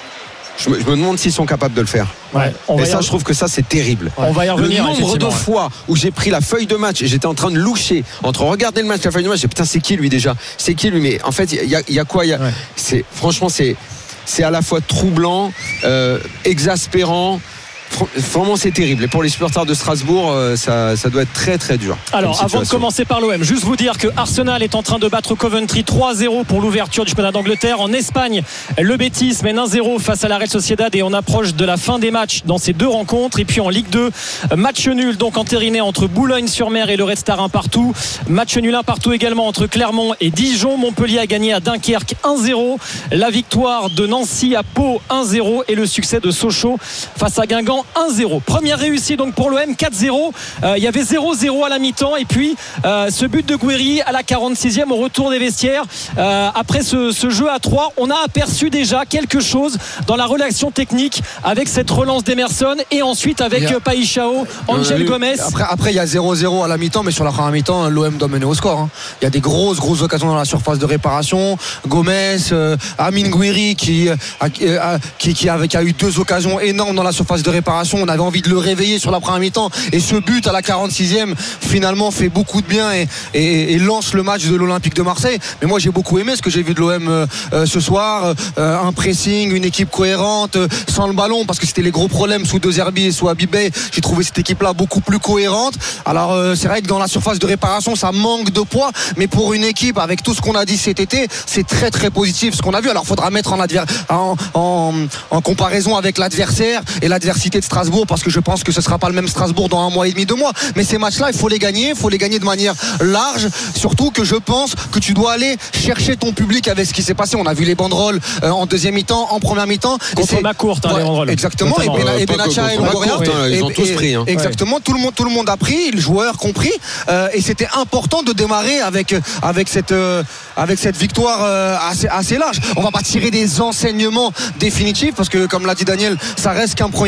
Je me, je me demande s'ils sont capables de le faire. Ouais, on et va ça, y... je trouve que ça, c'est terrible. On va y revenir. Le nombre de ouais. fois où j'ai pris la feuille de match et j'étais en train de loucher entre regarder le match et la feuille de match, j'ai putain, c'est qui lui déjà? C'est qui lui? Mais en fait, il y, y, y a quoi y a... Ouais. C'est, franchement, c'est, c'est à la fois troublant, euh, exaspérant. Vraiment, c'est terrible. Et pour les supporters de Strasbourg, ça, ça doit être très très dur. Alors, avant de commencer par l'O M, juste vous dire que Arsenal est en train de battre Coventry trois zéro pour l'ouverture du championnat d'Angleterre. En Espagne, le Betis mène un zéro face à la Real Sociedad, et on approche de la fin des matchs dans ces deux rencontres. Et puis en Ligue deux, match nul donc entériné entre Boulogne-sur-Mer et le Red Star un partout. Match nul un partout également entre Clermont et Dijon. Montpellier a gagné à Dunkerque un zéro. La victoire de Nancy à Pau un zéro, et le succès de Sochaux face à Guingamp un zéro. Première réussite donc pour l'O M, quatre zéro. Euh, il y avait zéro zéro à la mi-temps, et puis euh, ce but de Guéry à la quarante-sixième au retour des vestiaires. Euh, après ce, ce jeu à trois, on a aperçu déjà quelque chose dans la relation technique avec cette relance d'Emerson, et ensuite avec a... Paixão, Angel Gomez. Après, après il y a zéro zéro à la mi-temps, mais sur la première mi-temps, l'O M doit mener au score. Hein. Il y a des grosses grosses occasions dans la surface de réparation. Gomez, euh, Amine Guéry qui, euh, qui, qui, avait, qui a eu deux occasions énormes dans la surface de réparation. On avait envie de le réveiller sur la première mi-temps, et ce but à la quarante-sixième finalement fait beaucoup de bien et, et, et lance le match de l'Olympique de Marseille. Mais moi j'ai beaucoup aimé ce que j'ai vu de l'O M euh, euh, ce soir, euh, un pressing, une équipe cohérente, euh, sans le ballon, parce que c'était les gros problèmes sous De Zerbi et sous Habibé. J'ai trouvé cette équipe là beaucoup plus cohérente. Alors euh, c'est vrai que dans la surface de réparation ça manque de poids, mais pour une équipe avec tout ce qu'on a dit cet été, c'est très très positif ce qu'on a vu. Alors il faudra mettre en, adver- en, en, en comparaison avec l'adversaire et l'adversité de Strasbourg, parce que je pense que ce ne sera pas le même Strasbourg dans un mois et demi, deux mois. Mais ces matchs-là, il faut les gagner, il faut les gagner de manière large. Surtout que je pense que tu dois aller chercher ton public avec ce qui s'est passé. On a vu les banderoles euh, en deuxième mi-temps, en première mi-temps. Contre Macourt, hein, ouais, les banderoles. Exactement. Et, Bena, et Benatia et Longoria. Ils ont tous pris. Hein. Exactement. Ouais. Tout le monde, tout le monde a pris, les joueurs compris. Euh, et c'était important de démarrer avec avec cette euh, avec cette victoire euh, assez assez large. On va pas tirer des enseignements définitifs, parce que comme l'a dit Daniel, ça reste qu'un premier match.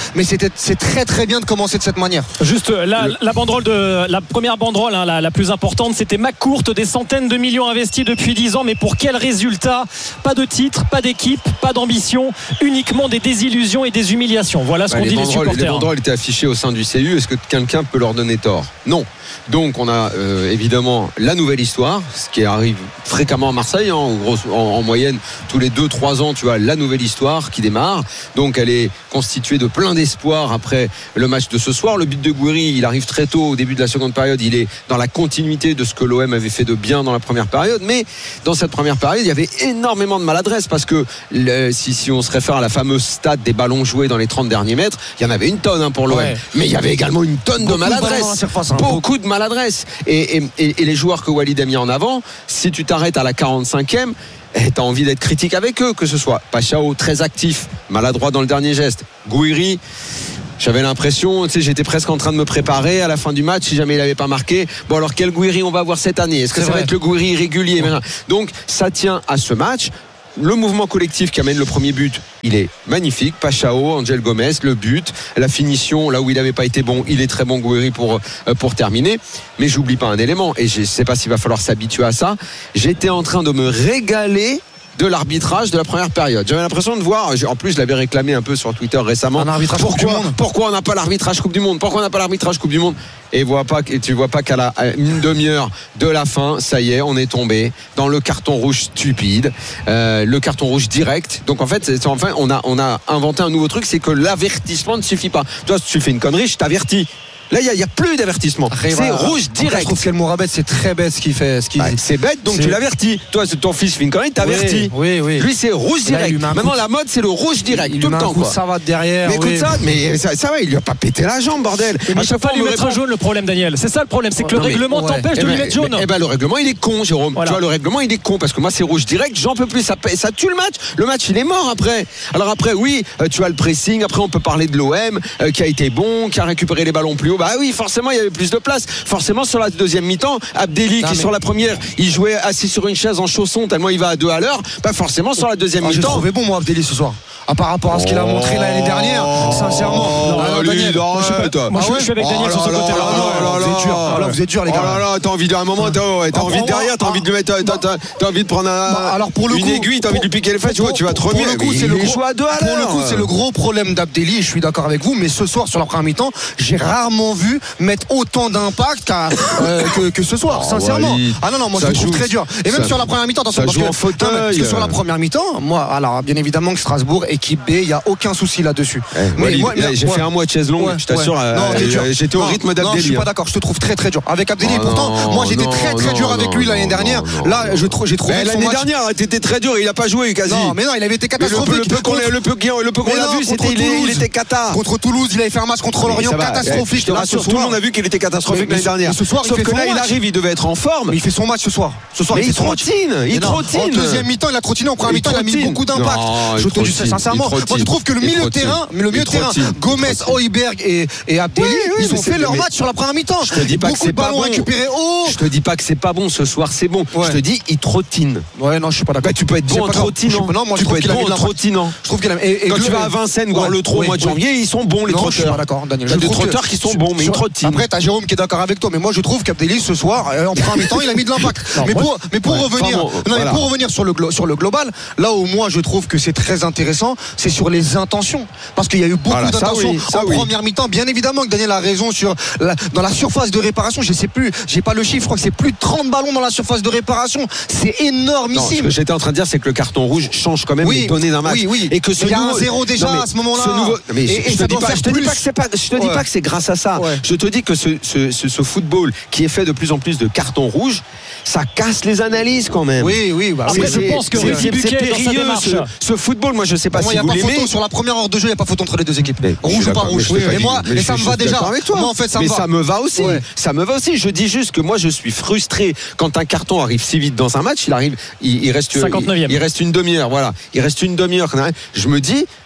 mais c'était, c'est très très bien de commencer de cette manière. Juste la, la banderole de la première banderole, hein, la, la plus importante, c'était McCourt, des centaines de millions investis depuis dix ans, mais pour quel résultat? Pas de titre, pas d'équipe, pas d'ambition, uniquement des désillusions et des humiliations. Voilà ce ouais, qu'on dit les supporters. Les banderoles étaient affichées au sein du C U. Est-ce que quelqu'un peut leur donner tort? Non. Donc on a euh, évidemment la nouvelle histoire, ce qui arrive fréquemment à Marseille, hein, en, gros, en, en moyenne tous les deux trois ans tu as la nouvelle histoire qui démarre. Donc elle est constituée de plein d'espoir après le match de ce soir. Le but de Gouiri, il arrive très tôt au début de la seconde période, il est dans la continuité de ce que l'O M avait fait de bien dans la première période, mais dans cette première période il y avait énormément de maladresse parce que le, si, si on se réfère à la fameuse stat des ballons joués dans les trente derniers mètres, il y en avait une tonne hein, pour l'O M, ouais. Mais il y avait également une tonne beaucoup de maladresse, de surface, hein, beaucoup, beaucoup de maladresse et, et, et, et les joueurs que Walid a mis en avant, si tu t'arrêtes à la quarante-cinquième, eh, t'as envie d'être critique avec eux, que ce soit Pachao très actif, maladroit dans le dernier geste, Gouiri, j'avais l'impression, tu sais, j'étais presque en train de me préparer à la fin du match si jamais il n'avait pas marqué. Bon alors quel Gouiri on va avoir cette année? Est-ce que c'est ça vrai. Va être le Gouiri régulier? Ouais. Donc ça tient à ce match. Le mouvement collectif qui amène le premier but, il est magnifique. Pachao, Angel Gomez, le but, la finition, là où il n'avait pas été bon, il est très bon Gouiri pour, pour terminer. Mais j'oublie pas un élément, et je ne sais pas s'il va falloir s'habituer à ça. J'étais en train de me régaler de l'arbitrage de la première période. J'avais l'impression de voir, en plus je l'avais réclamé un peu sur Twitter récemment, un arbitrage pourquoi, Coupe du Monde. Pourquoi on n'a pas l'arbitrage Coupe du Monde? Pourquoi on n'a pas l'arbitrage Coupe du Monde? Et, vois pas, et tu vois pas qu'à la à une demi-heure de la fin, ça y est, on est tombé dans le carton rouge stupide, euh, le carton rouge direct. Donc en fait, c'est, enfin, on a, on a inventé un nouveau truc, c'est que l'avertissement ne suffit pas. Toi, si tu fais une connerie, je t'avertis. Là, il n'y a, a plus d'avertissement. Après, c'est voilà. Rouge direct. Après, je trouve qu'El Mourabet, c'est très bête ce qu'il fait. Ce qu'il bah, c'est bête, donc c'est... tu l'avertis. Toi, ton fils fait une connerie, t'avertis. Oui, oui, oui. Lui, c'est rouge direct. Là, maintenant, la mode, c'est le rouge direct. Il tout lui le temps. Quoi. Ça va derrière. Mais oui. écoute ça, mais ça, ça va, il lui a pas pété la jambe, bordel. Mais à chaque fois, lui mettre un jaune, le problème, Daniel. C'est ça le problème, c'est que le non, règlement ouais. t'empêche eh de ben, lui mettre jaune. Eh ben, le règlement, il est con, Jérôme. Voilà. Tu vois, le règlement, il est con parce que moi, c'est rouge direct. J'en peux plus. Ça, ça tue le match. Le match, il est mort après. Alors après, oui, tu as le pressing. Après, on peut parler de l'O M qui a été bon, qui a récupéré les ballons plus haut. Bah oui, forcément, il y avait plus de place. Forcément, sur la deuxième mi-temps, Abdelli non, qui mais... sur la première, il jouait assis sur une chaise en chausson tellement il va à deux à l'heure. Pas forcément sur la deuxième ah, mi-temps. J'ai trouvé bon moi Abdelli ce soir. Ah, par rapport à ce qu'il a montré l'année dernière, sincèrement. Non, non, Daniel, moi, je, moi ah ouais je suis avec Daniel oh sur ce côté-là. Là, vous êtes dur. Alors vous êtes dur les gars. Oh là là, t'as envie d'un moment, t'as, t'as envie de derrière, t'as envie de lui mettre, t'as, t'as, t'as envie de prendre un, bah, alors pour le une coup, aiguille, t'as envie de lui piquer les fesses, tu vois, tu vas te remuer. Pour le coup, c'est le gros. Pour le coup, c'est le gros problème d'Abdelli. Je suis d'accord avec vous, mais ce soir sur la première mi-temps, j'ai rarement vu mettre autant d'impact que que ce soir, sincèrement. Ah non non, moi je le trouve très dur. Et même sur la première mi-temps, attention parce que sur la première mi-temps, moi, alors bien évidemment que Strasbourg équipe B, il y a aucun souci là-dessus. Eh, mais Walid, moi, là, j'ai ouais. fait un mois de chaise longue, ouais, je t'assure. Ouais. Euh, euh, j'étais au rythme d'Abdelli. Non, je suis pas d'accord. Je te trouve très très dur. Avec Abdelli, oh, pourtant, non, moi j'étais non, très très non, dur avec lui l'année dernière. Non, là, je trou- j'ai trouvé. Mais l'année match... dernière, t'étais très dur. Il a pas joué quasi. Non, mais non, il avait été catastrophique. Le peu qu'on le peu le peu qu'on a vu, c'était il était cata. Contre Toulouse, il avait fait un match contre Lorient catastrophique. Je te rassure, tout le monde a vu qu'il était catastrophique l'année dernière. Ce soir, sauf que là, il arrive, il devait être en forme. Mais il fait son match ce soir. Ce soir, il trottine. Il trottine. En deuxième mi-temps, il a trottiné. En première mi-temps, il a mis beaucoup d'impact. Je te dis sincèrement. Moi, je trouve que le milieu de terrain, le milieu de terrain, Gomez, Højbjerg et, et Abdelli, oui, oui, ils ont fait leur mais... match sur la première mi-temps. Je te dis pas beaucoup que c'est de ballons pas bon. récupérés haut. Je te dis pas que c'est pas bon. Ce soir, c'est bon. Ouais. Je te dis, il trottine. Ouais, non, je suis pas d'accord. Bah, tu peux être bon en trottinant. Non, moi, tu peux être bon en trottinant. Je trouve qu'il a. Et, et quand tu vas à Vincennes, voir le trot au mois de janvier, ils sont bons les trotteurs. Je suis pas d'accord, Daniel. Il y a des trotteurs qui sont bons, mais ils trottinent. Après, t'as Jérôme qui est d'accord avec toi, mais moi, je trouve qu'Abdelli ce soir, en première mi-temps, il a mis de l'impact. Mais pour, mais pour revenir, non, mais pour revenir sur le sur le global, là où moi, je trouve que c'est très intéressant, c'est sur les intentions, parce qu'il y a eu beaucoup d'intentions en première mi-temps. Bien évidemment que Daniel a raison sur la, dans la surface de réparation. Je sais plus, j'ai pas le chiffre. Je crois que c'est plus de trente ballons dans la surface de réparation. C'est énormissime. Non, ce que j'étais en train de dire, c'est que le carton rouge change quand même oui, les données d'un match. Oui, oui. Et que ce il y a nouveau... un zéro déjà non, à ce moment-là. Ce nouveau... mais et, je, et je te dis pas, je te dis pas que c'est pas, je te dis ouais. pas que c'est grâce à ça. Ouais. Je te dis que ce, ce, ce, ce football qui est fait de plus en plus de cartons rouges, ça casse les analyses quand même. Oui, oui. Bah, Après, c'est, je pense que c'est, c'est, c'est périlleux ce, ce football. Moi, je sais pas moi, si vous l'aimez. Sur la première heure de jeu, il n'y a pas photo entre les deux équipes. Mais, rouge ou pas rouge. Et moi, et ça me va déjà. Moi, en fait, ça me mais va. ça me va aussi. Ouais. Ça me va aussi. Je dis juste que moi, je suis frustré quand un carton arrive si vite dans un match. Il arrive, il, il reste, cinquante-neuvième. Il, il reste une demi-heure. Voilà, il reste une demi-heure. Je me dis.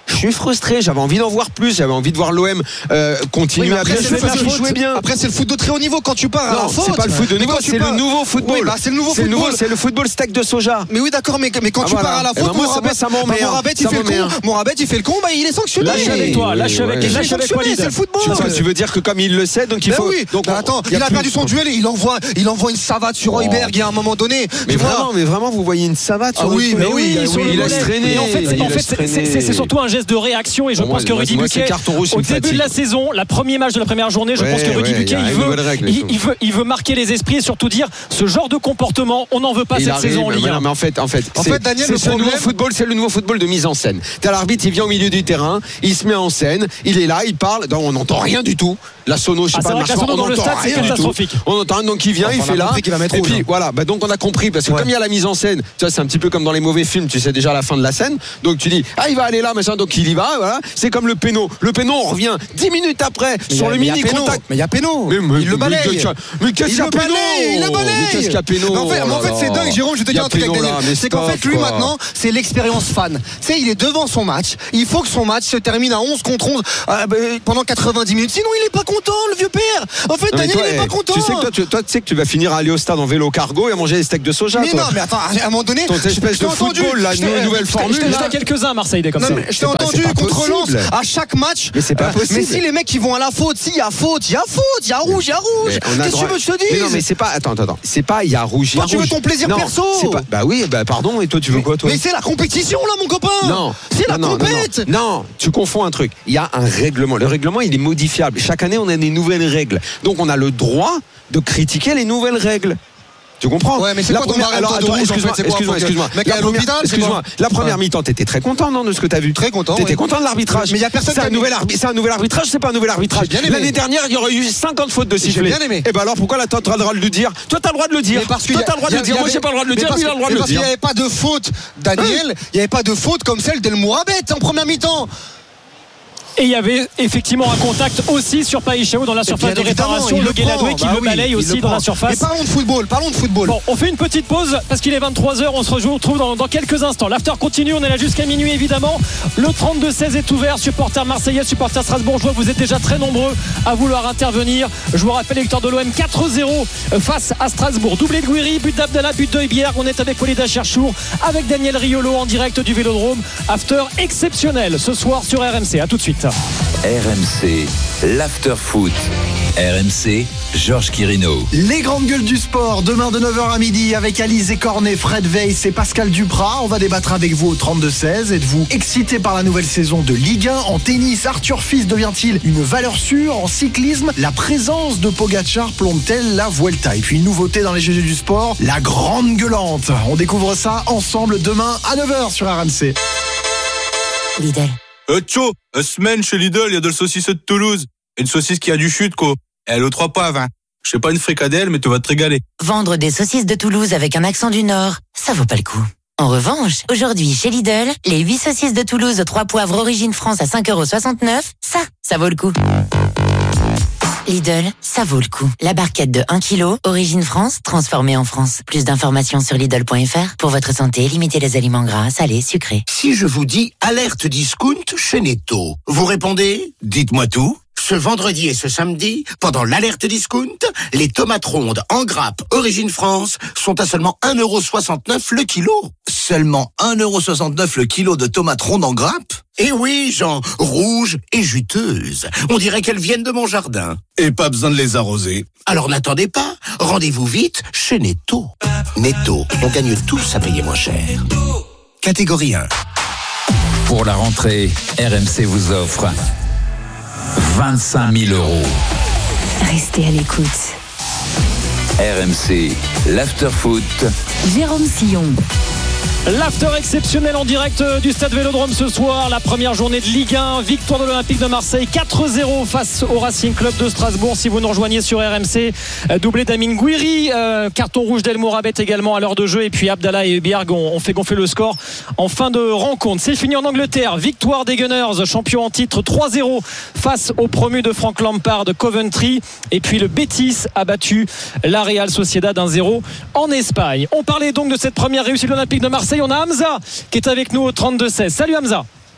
Je suis frustré, j'avais envie d'en voir plus, j'avais envie de voir l'O M euh, continuer oui, à bien jouer parce qu'il jouait bien. Après, c'est le foot de très haut niveau quand tu pars à non, la faute. C'est pas le foot de niveau, c'est pars... le nouveau football. Oui, bah, c'est le nouveau c'est football. Le nouveau, c'est le football steak de soja. Mais oui, d'accord, mais, mais quand ah, tu voilà. pars à la faute, ben moi, Mourabet, ça m'emmerde. Mourabet, il fait le con. Mourabet, il fait le con, bah, il est sanctionné. Lâche avec toi, lâche avec ouais. lâche avec Walid. C'est le football. Tu veux dire que comme il le sait, donc il faut. Oui. Donc attends, il a perdu son duel et il envoie, il envoie une savate sur Højbjerg à un moment donné. Mais vraiment, mais vraiment, vous voyez une savate sur. Ah oui, mais oui, il laisse traîner. En fait, c'est surtout un geste de réaction et je pense que Rudy Buquet, au début de la saison, la premier match de la première journée, je pense que Rudy Buquet, il veut, il veut marquer les esprits et surtout dire ce genre de comportement, on n'en veut pas cette saison en Ligue un. Mais en fait, en fait, en fait, Daniel, c'est le nouveau football, c'est le nouveau football de mise en scène. T'as l'arbitre, il vient au milieu du terrain, il se met en scène, il est là, il parle, on n'entend rien du tout. La sono, je sais ah, pas, vrai machin, la sono on dans le stade, c'est catastrophique. On entend, donc il vient, enfin, il fait là. Et puis voilà, bah, donc on a compris parce que ouais. comme il y a la mise en scène, tu vois, c'est un petit peu comme dans les mauvais films, tu sais déjà la fin de la scène. Donc tu dis, ah, il va aller là, machin, donc il y va, voilà. C'est comme le péno. Le péno, on revient dix minutes après mais sur le mini contact. Mais il y a péno. Mais, mais, il le balaye. Mais qu'est-ce qu'il y a péno? Il le balaye. Mais qu'est-ce qu'il y a péno? En fait, en fait c'est dingue, Jérôme, je vais te dire un truc avec Daniel. C'est qu'en fait, lui maintenant, c'est l'expérience fan. Tu sais, il est devant son match. Il faut que son match se termine à onze contre onze pendant quatre-vinds-dix minutes. Sinon, il est pas content, le vieux père. En fait, Daniel, il est pas content. Tu sais que toi, tu, toi, tu sais que tu vas finir à aller au stade en vélo cargo et à manger des steaks de soja. Mais toi. non, mais attends, à un moment donné, ton espèce de football, la nouvelle formule. Je t'ai quelques-uns à Marseille, des comme ça. Je t'ai entendu contre Lens à chaque match. Mais c'est pas possible. Mais si les mecs ils vont à la faute, si il y a faute, il y a faute, il y a rouge, il y a rouge. Qu'est-ce que tu veux que je te dise? Mais non, mais c'est pas. Attends, attends, c'est pas il y a rouge, il y a rouge. Toi, tu veux ton plaisir perso? Bah oui, bah pardon. Et toi, tu veux quoi, toi? Mais c'est la compétition là, mon copain. Non, c'est la compète. Non, tu confonds un truc. Il y a un règlement. Le règlement, il est modifiable. Chaque année, on a des nouvelles règles. Donc, on a le droit de critiquer les nouvelles règles. Tu comprends? Ouais, mais c'est la quoi première... Alors, attends, excuse-moi, excuse-moi, excuse-moi. Mec, à l'hôpital, excuse-moi. La première ouais. mi-temps, t'étais très content, non, de ce que t'as vu? Très content. T'étais oui. content de l'arbitrage. Mais il y a personne. C'est un nouvel arbitre. C'est un nouvel arbitrage. C'est pas un nouvel arbitrage. L'année dernière, il y aurait eu cinquante fautes de sifflet. J'ai bien aimé. Et ben alors, pourquoi là, t'as le droit de le dire? Toi, t'as le droit de le dire. Toi, t'as le droit de le dire. Moi, j'ai pas le droit de le dire. Lui, il a le droit de le dire. Parce qu'il n'y avait pas de faute, Daniel. Il n'y avait pas de faute comme celle d'El Mourabet en première mi-temps. Et il y avait effectivement un contact aussi sur Païchaou dans la surface de réparation. Le Guéladoué qui bah le balaye oui, aussi le dans la surface. Mais parlons de football, parlons de football. Bon, on fait une petite pause parce qu'il est vingt-trois heures. On se retrouve dans, dans quelques instants. L'after continue. On est là jusqu'à minuit évidemment. Le trente-deux seize est ouvert. Supporters marseillais, supporters strasbourgeois. Vous êtes déjà très nombreux à vouloir intervenir. Je vous rappelle, les victoires de l'O M quatre zéro face à Strasbourg. Doublé de Gouiri, but d'Abdallah, but de Højbjerg. On est avec Walid Cherchour, avec Daniel Riolo en direct du Vélodrome. After exceptionnel ce soir sur R M C. À tout de suite. R M C, l'after foot. R M C, Georges Quirino. Les grandes gueules du sport, demain de neuf heures à midi avec Alizé Cornet, Fred Weiss et Pascal Duprat. On va débattre avec vous au trente-deux seize. Êtes-vous excité par la nouvelle saison de Ligue un? En tennis, Arthur Fils devient-il une valeur sûre? En cyclisme, la présence de Pogacar plombe-t-elle la Vuelta? Et puis une nouveauté dans les G G du sport, la grande gueulante. On découvre ça ensemble demain à neuf heures sur R M C. Lidl. Euh, tcho, euh, semaine chez Lidl, il y a de la saucisse de Toulouse. Une saucisse qui a du chute, quoi. Elle aux trois poivres, hein. Je sais pas une fricadelle, mais tu vas te régaler. Vendre des saucisses de Toulouse avec un accent du Nord, ça vaut pas le coup. En revanche, aujourd'hui chez Lidl, les huit saucisses de Toulouse aux trois poivres origine France à cinq euros soixante-neuf, ça, ça vaut le coup. Lidl, ça vaut le coup. La barquette de un kilo, origine France, transformée en France. Plus d'informations sur Lidl point F R. Pour votre santé, limitez les aliments gras, salés, sucrés. Si je vous dis alerte discount chez Netto, vous répondez? Dites-moi tout. Ce vendredi et ce samedi, pendant l'alerte discount, les tomates rondes en grappe origine France sont à seulement un euro soixante-neuf le kilo. Seulement un euro soixante-neuf le kilo de tomates rondes en grappe? Eh oui, Jean, rouges et juteuses. On dirait qu'elles viennent de mon jardin. Et pas besoin de les arroser. Alors n'attendez pas, rendez-vous vite chez Netto. Netto, on gagne tous à payer moins cher. Catégorie un. Pour la rentrée, R M C vous offre vingt-cinq mille euros. Restez à l'écoute. R M C, l'after-foot. Jérôme Sillon. L'after exceptionnel en direct du stade Vélodrome ce soir, la première journée de Ligue un, victoire de l'Olympique de Marseille quatre zéro face au Racing Club de Strasbourg. Si vous nous rejoignez sur R M C, doublé d'Amine Gouiri, euh, carton rouge d'El Mourabet également à l'heure de jeu, et puis Abdallah et Højbjerg ont, ont fait gonfler le score en fin de rencontre. C'est fini en Angleterre, victoire des Gunners, champion en titre trois zéro face au promu de Frank Lampard de Coventry, et puis le Betis a battu la Real Sociedad un zéro en Espagne. On parlait donc de cette première réussite de l'Olympique de Marseille. On a Hamza qui est avec nous au trente-deux seize. Salut Hamza.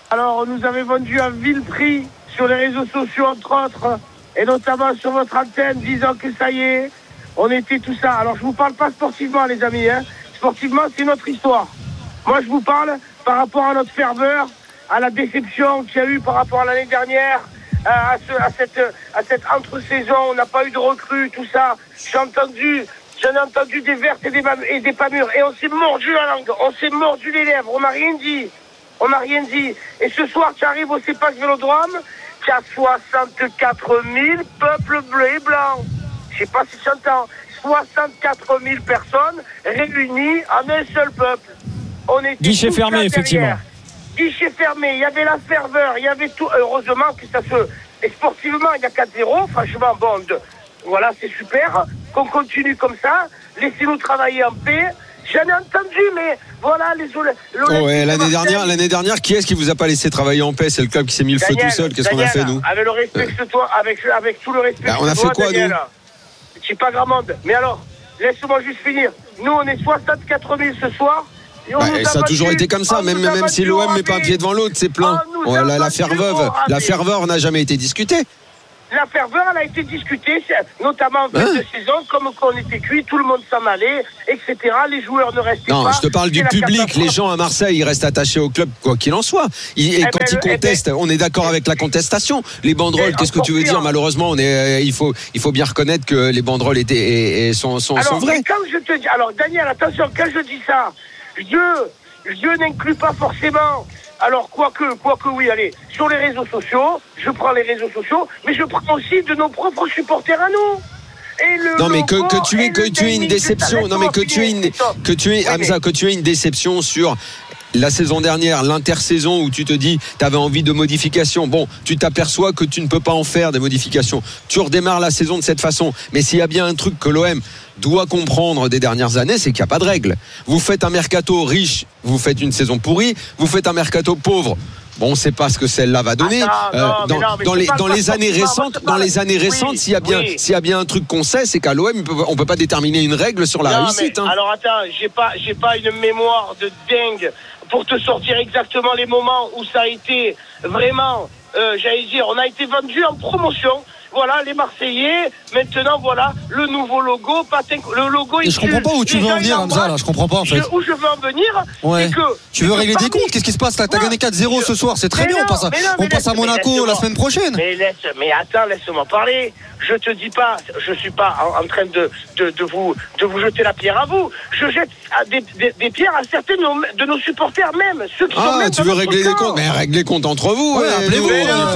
Alors, on nous avait vendu un vil prix sur les réseaux sociaux, entre autres, et notamment sur votre antenne, disant que ça y est, on était tout ça. Alors, je vous parle pas sportivement, les amis, hein. Sportivement, c'est notre histoire. Moi, je vous parle par rapport à notre ferveur, à la déception qu'il y a eu par rapport à l'année dernière, à, ce, à cette, à cette entre-saison, on n'a pas eu de recrues, tout ça. J'ai entendu, j'en ai entendu des vertes et des, et des pas mûres, et on s'est mordu la langue, on s'est mordu les lèvres, on n'a rien dit. On n'a rien dit. Et ce soir, tu arrives au CEPAC Vélodrome, tu as soixante-quatre mille peuples bleus et blancs. Je sais pas si tu entends. soixante-quatre mille personnes réunies en un seul peuple. On était guichet fermé, effectivement. Guichet fermé, il y avait la ferveur, il y avait tout. Heureusement que ça se... Et sportivement, il y a quatre zéro. Franchement, bon, de... voilà, c'est super. Qu'on continue comme ça. Laissez-nous travailler en paix. J'en ai entendu, mais voilà, les oh ouais, l'année dernière, l'année dernière, qui est-ce qui vous a pas laissé travailler en paix? C'est le club qui s'est mis le Daniel, feu tout seul. Qu'est-ce qu'on a fait, nous? Avec le respect que toi, avec, avec tout le respect bah, on a que fait toi, quoi, Daniel, nous? Je suis pas grand monde. Mais alors, laisse-moi juste finir. Nous, on est soixante-quatre mille ce soir. Et bah, et ça a toujours été comme ça, même, même si l'O M met pas un pied devant l'autre, c'est plein. Oh, la, la ferveur, la ferveur n'a jamais été discutée. La ferveur, elle a été discutée, notamment en fin hein de saison, comme qu'on était cuit, tout le monde s'en allait, et cetera. Les joueurs ne restaient non, pas. Non, je te parle du public. Les gens à Marseille, ils restent attachés au club, quoi qu'il en soit. Ils, et eh quand ben, ils contestent, eh ben, on est d'accord avec la contestation. Les banderoles, qu'est-ce que tu veux dire? Malheureusement, on est, il faut, il faut bien reconnaître que les banderoles étaient, et, et sont, sont, alors, sont vraies. Quand je te dis, alors Daniel, attention, quand je dis ça, Dieu, Dieu n'inclut pas forcément. Alors, quoique, quoique oui, allez, sur les réseaux sociaux, je prends les réseaux sociaux, mais je prends aussi de nos propres supporters à nous. Et le non, mais que, logo, que tu aies, que tu aies une déception, non, mais que tu aies une, que tu aies, Hamza, que tu aies une déception sur la saison dernière, l'intersaison où tu te dis tu avais envie de modifications. Bon, tu t'aperçois que tu ne peux pas en faire des modifications. Tu redémarres la saison de cette façon. Mais s'il y a bien un truc que l'O M doit comprendre des dernières années, c'est qu'il n'y a pas de règles. Vous faites un mercato riche, vous faites une saison pourrie. Vous faites un mercato pauvre. Bon, on ne sait pas ce que celle-là va donner. Attends, euh, non, dans, non, dans les, dans les années récentes, parle... dans les années récentes, oui, s'il y a bien, oui. s'il y a bien un truc qu'on sait, c'est qu'à l'O M, on peut pas déterminer une règle sur la non, réussite. Mais, hein. Alors attends, j'ai pas, j'ai pas une mémoire de dingue pour te sortir exactement les moments où ça a été vraiment, euh, j'allais dire, on a été vendu en promotion. Voilà, les Marseillais, maintenant, voilà, le nouveau logo, patin, le logo est. Je comprends pas où tu veux en venir, Hamza, là, je comprends pas, en fait. Je, où je veux en venir, ouais. c'est que. Tu veux régler des comptes, qu'est-ce qui se passe là? T'as ouais. gagné quatre zéro ce soir, c'est très mais bien, non, on passe à, non, on passe laisse, à Monaco la semaine prochaine. Mais laisse, mais attends, laisse-moi parler. Je te dis pas, je suis pas en, en train de, de, de, vous, de vous jeter la pierre à vous. Je jette des, des, des pierres à certains de nos, de nos supporters même. Ceux qui ah, sont même tu veux régler des comptes? Mais règle les comptes entre vous. Ouais, appelez-vous.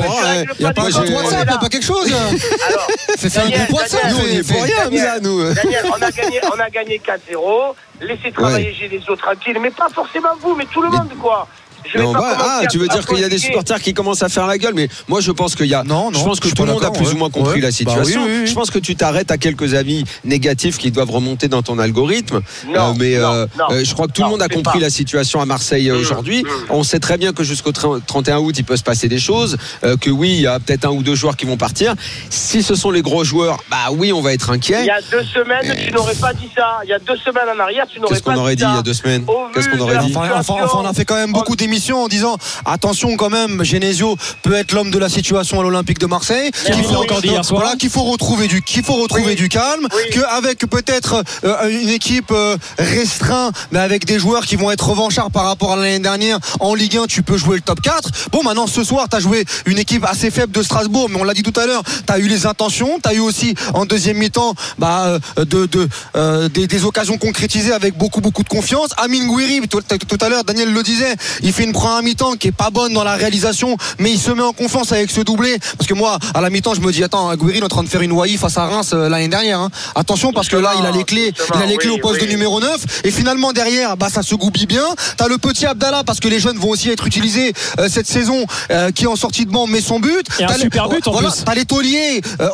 Il n'y a pas de compte WhatsApp, il n'y a pas quelque chose. Alors, c'est fait un groupe WhatsApp. Nous, on n'y est pour rien, Hamza, nous. Daniel, on a gagné, on a gagné quatre zéro. Laissez travailler ouais. les autres tranquilles. Mais pas forcément vous, mais tout le monde, quoi. Non, bah, ah, tu veux dire qu'il y a des supporters qui commencent à faire la gueule, mais moi je pense qu'il y a. Non, non, je pense que tout le monde a plus ouais. ou moins compris ouais. la situation. Bah oui, oui, oui. Je pense que tu t'arrêtes à quelques avis négatifs qui doivent remonter dans ton algorithme. Non, euh, mais non, euh, non, euh, je crois que tout non, le monde a compris pas. la situation à Marseille mmh, aujourd'hui. Mmh. On sait très bien que jusqu'au trente et un août, il peut se passer des choses. Euh, que oui, il y a peut-être un ou deux joueurs qui vont partir. Si ce sont les gros joueurs, bah oui, on va être inquiet. Il y a deux semaines, et... tu n'aurais pas dit ça. Il y a deux semaines en arrière, tu n'aurais pas dit ça. Qu'est-ce qu'on aurait dit il y a deux semaines? Qu'est-ce qu'on aurait dit? Enfin, on a fait quand même beaucoup d'émissions en disant. Attention quand même, Genesio peut être l'homme de la situation à l'Olympique de Marseille. Qu'il faut, encore dit hier soir. Voilà, qu'il faut retrouver du, qu'il faut retrouver oui. du calme. Oui. Qu'avec peut-être euh, une équipe euh, restreinte, mais avec des joueurs qui vont être revanchards par rapport à l'année dernière en Ligue un, tu peux jouer le top quatre. Bon, maintenant ce soir, tu as joué une équipe assez faible de Strasbourg, mais on l'a dit tout à l'heure, tu as eu les intentions, tu as eu aussi en deuxième mi-temps bah, de, de, euh, des, des occasions concrétisées avec beaucoup, beaucoup de confiance. Amin Gouiri, tout, tout à l'heure, Daniel le disait, il fait une première mi-temps qui est pas bonne dans la réalisation, mais il se met en confiance avec ce doublé, parce que moi à la mi-temps je me dis attends, Gouiri est en train de faire une Wai face à Reims euh, l'année dernière hein. Attention parce que là il a les clés il a les clés oui, au poste oui. de numéro neuf et finalement derrière bah ça se goupille bien. T'as le petit Abdallah parce que les jeunes vont aussi être utilisés euh, cette saison euh, qui est en sortie de banc met son but. Et un super but en voilà, plus. T'as les tauliers euh,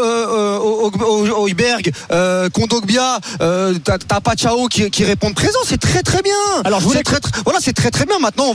au Heuberg, euh, Kondogbia, euh, t'as, t'as Pachao qui, qui répondent présent, c'est très très bien. Alors je voulais c'est très, très, voilà c'est très très bien. Maintenant on va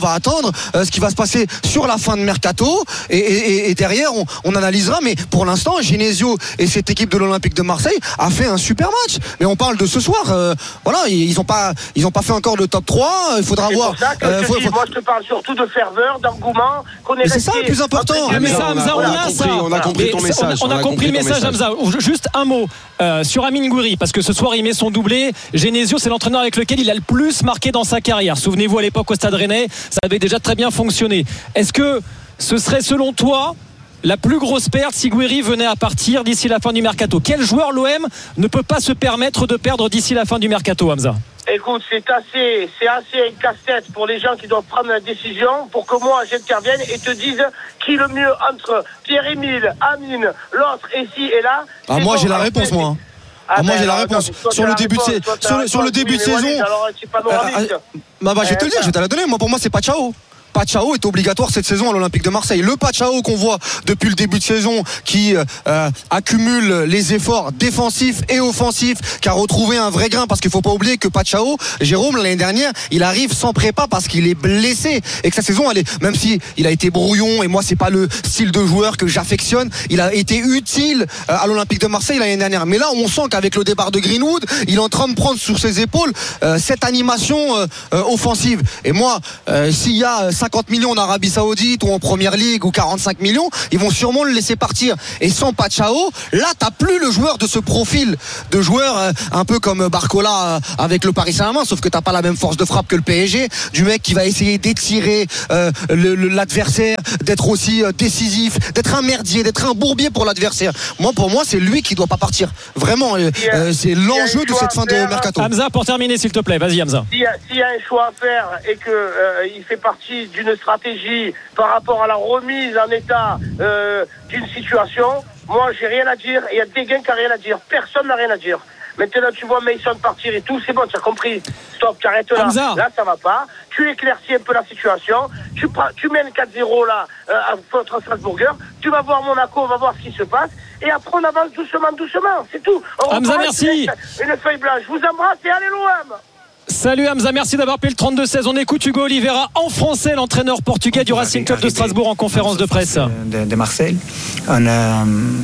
va attendre euh, ce qui va se passer sur la fin de mercato et, et, et derrière on, on analysera. Mais pour l'instant, Genesio et cette équipe de l'Olympique de Marseille a fait un super match. Mais on parle de ce soir. Euh, voilà, ils n'ont pas, ils ont pas fait encore le top trois. Il faudra c'est voir. Pour ça que euh, je faut, dis, faut... Moi, je te parle surtout de ferveur, d'engouement. Qu'on est mais c'est ça le plus important. Mais ça, Hamza, on a, compris, ça. on a compris ton message. On a, on a compris le message, Hamza. Juste un mot euh, sur Amine Gouiri, parce que ce soir il met son doublé. Genesio, c'est l'entraîneur avec lequel il a le plus marqué dans sa carrière. Souvenez-vous, à l'époque au Stade Rennais, ça avait déjà très bien fonctionné. Est-ce que ce serait selon toi la plus grosse perte si Gouiri venait à partir d'ici la fin du mercato? Quel joueur l'O M ne peut pas se permettre de perdre d'ici la fin du mercato, Hamza? Écoute, c'est assez, c'est assez un casse-tête pour les gens qui doivent prendre la décision pour que moi j'intervienne et te dise qui le mieux entre Pierre-Emile, Amine, l'autre ici et là. Ah, moi bon, j'ai la réponse, moi. Hein. Ah, ah, moi ben, j'ai la alors, réponse attends, sur le début de saison. Sur le, sur le début de saison. Alors, c'est pas moraliste. Euh, bah, bah je vais te le dire, je vais te la donner. Moi pour moi c'est pas Pachao. Pachao est obligatoire cette saison à l'Olympique de Marseille. Le Pachao qu'on voit depuis le début de saison, qui euh, accumule les efforts défensifs et offensifs, qui a retrouvé un vrai grain, parce qu'il faut pas oublier que Pachao, Jérôme, l'année dernière, il arrive sans prépa parce qu'il est blessé et que sa saison, elle est, même si il a été brouillon, et moi c'est pas le style de joueur que j'affectionne, il a été utile à l'Olympique de Marseille l'année dernière. Mais là, on sent qu'avec le départ de Greenwood, il est en train de prendre sur ses épaules euh, cette animation euh, euh, offensive. Et moi, euh, s'il y a cinquante millions en Arabie Saoudite ou en Première Ligue ou quarante-cinq millions, ils vont sûrement le laisser partir. Et sans Pachao, là t'as plus le joueur de ce profil de joueur euh, un peu comme Barcola euh, avec le Paris Saint-Germain, sauf que t'as pas la même force de frappe que le P S G, du mec qui va essayer d'étirer euh, le, le, l'adversaire, d'être aussi euh, décisif, d'être un merdier, d'être un bourbier pour l'adversaire. Moi, pour moi, c'est lui qui doit pas partir. Vraiment, euh, euh, c'est l'enjeu de cette fin de mercato. Hamza, pour terminer, s'il te plaît, vas-y Hamza. S'il y a, s'il y a un choix à faire et que euh, il fait partie d'une stratégie par rapport à la remise en état euh, d'une situation, moi j'ai rien à dire, et il y a des gains qui n'ont rien à dire, personne n'a rien à dire. Maintenant tu vois Mason partir et tout, c'est bon, tu as compris, stop, tu arrêtes là, Hamza. Là ça va pas, tu éclaircis un peu la situation, tu, prends, tu mènes quatre zéro là euh, contre Strasbourger, tu vas voir Monaco, on va voir ce qui se passe, et après on avance doucement, doucement, c'est tout. On Hamza, merci. Une feuille blanche, je vous embrasse et allez l'O M. Salut Hamza, merci d'avoir pris le trente-deux seize. On écoute Hugo Oliveira en français, l'entraîneur portugais du Racing Club de Strasbourg en conférence de presse. De, de Marseille, on a um,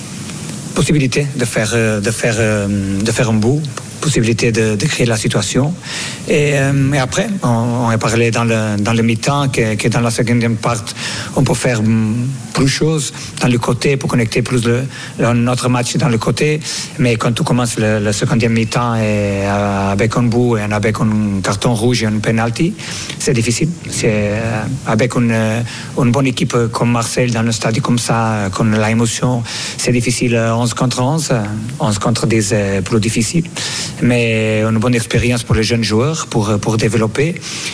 possibilité de faire, de faire, de faire un bout, possibilité de, de créer la situation. Et, euh, et après, on, on a parlé dans le, dans le mi-temps que, que dans la seconde partie, on peut faire plus de choses dans le côté pour connecter plus le, le, notre match dans le côté. Mais quand tu commences le, le second mi-temps et avec un bout et avec un carton rouge et un penalty, c'est difficile. C'est, avec une, une bonne équipe comme Marseille dans un stade comme ça, qu'on a l'émotion, c'est difficile onze contre onze. onze contre dix, c'est plus difficile. Mais une bonne expérience pour les jeunes joueurs pour, pour développer,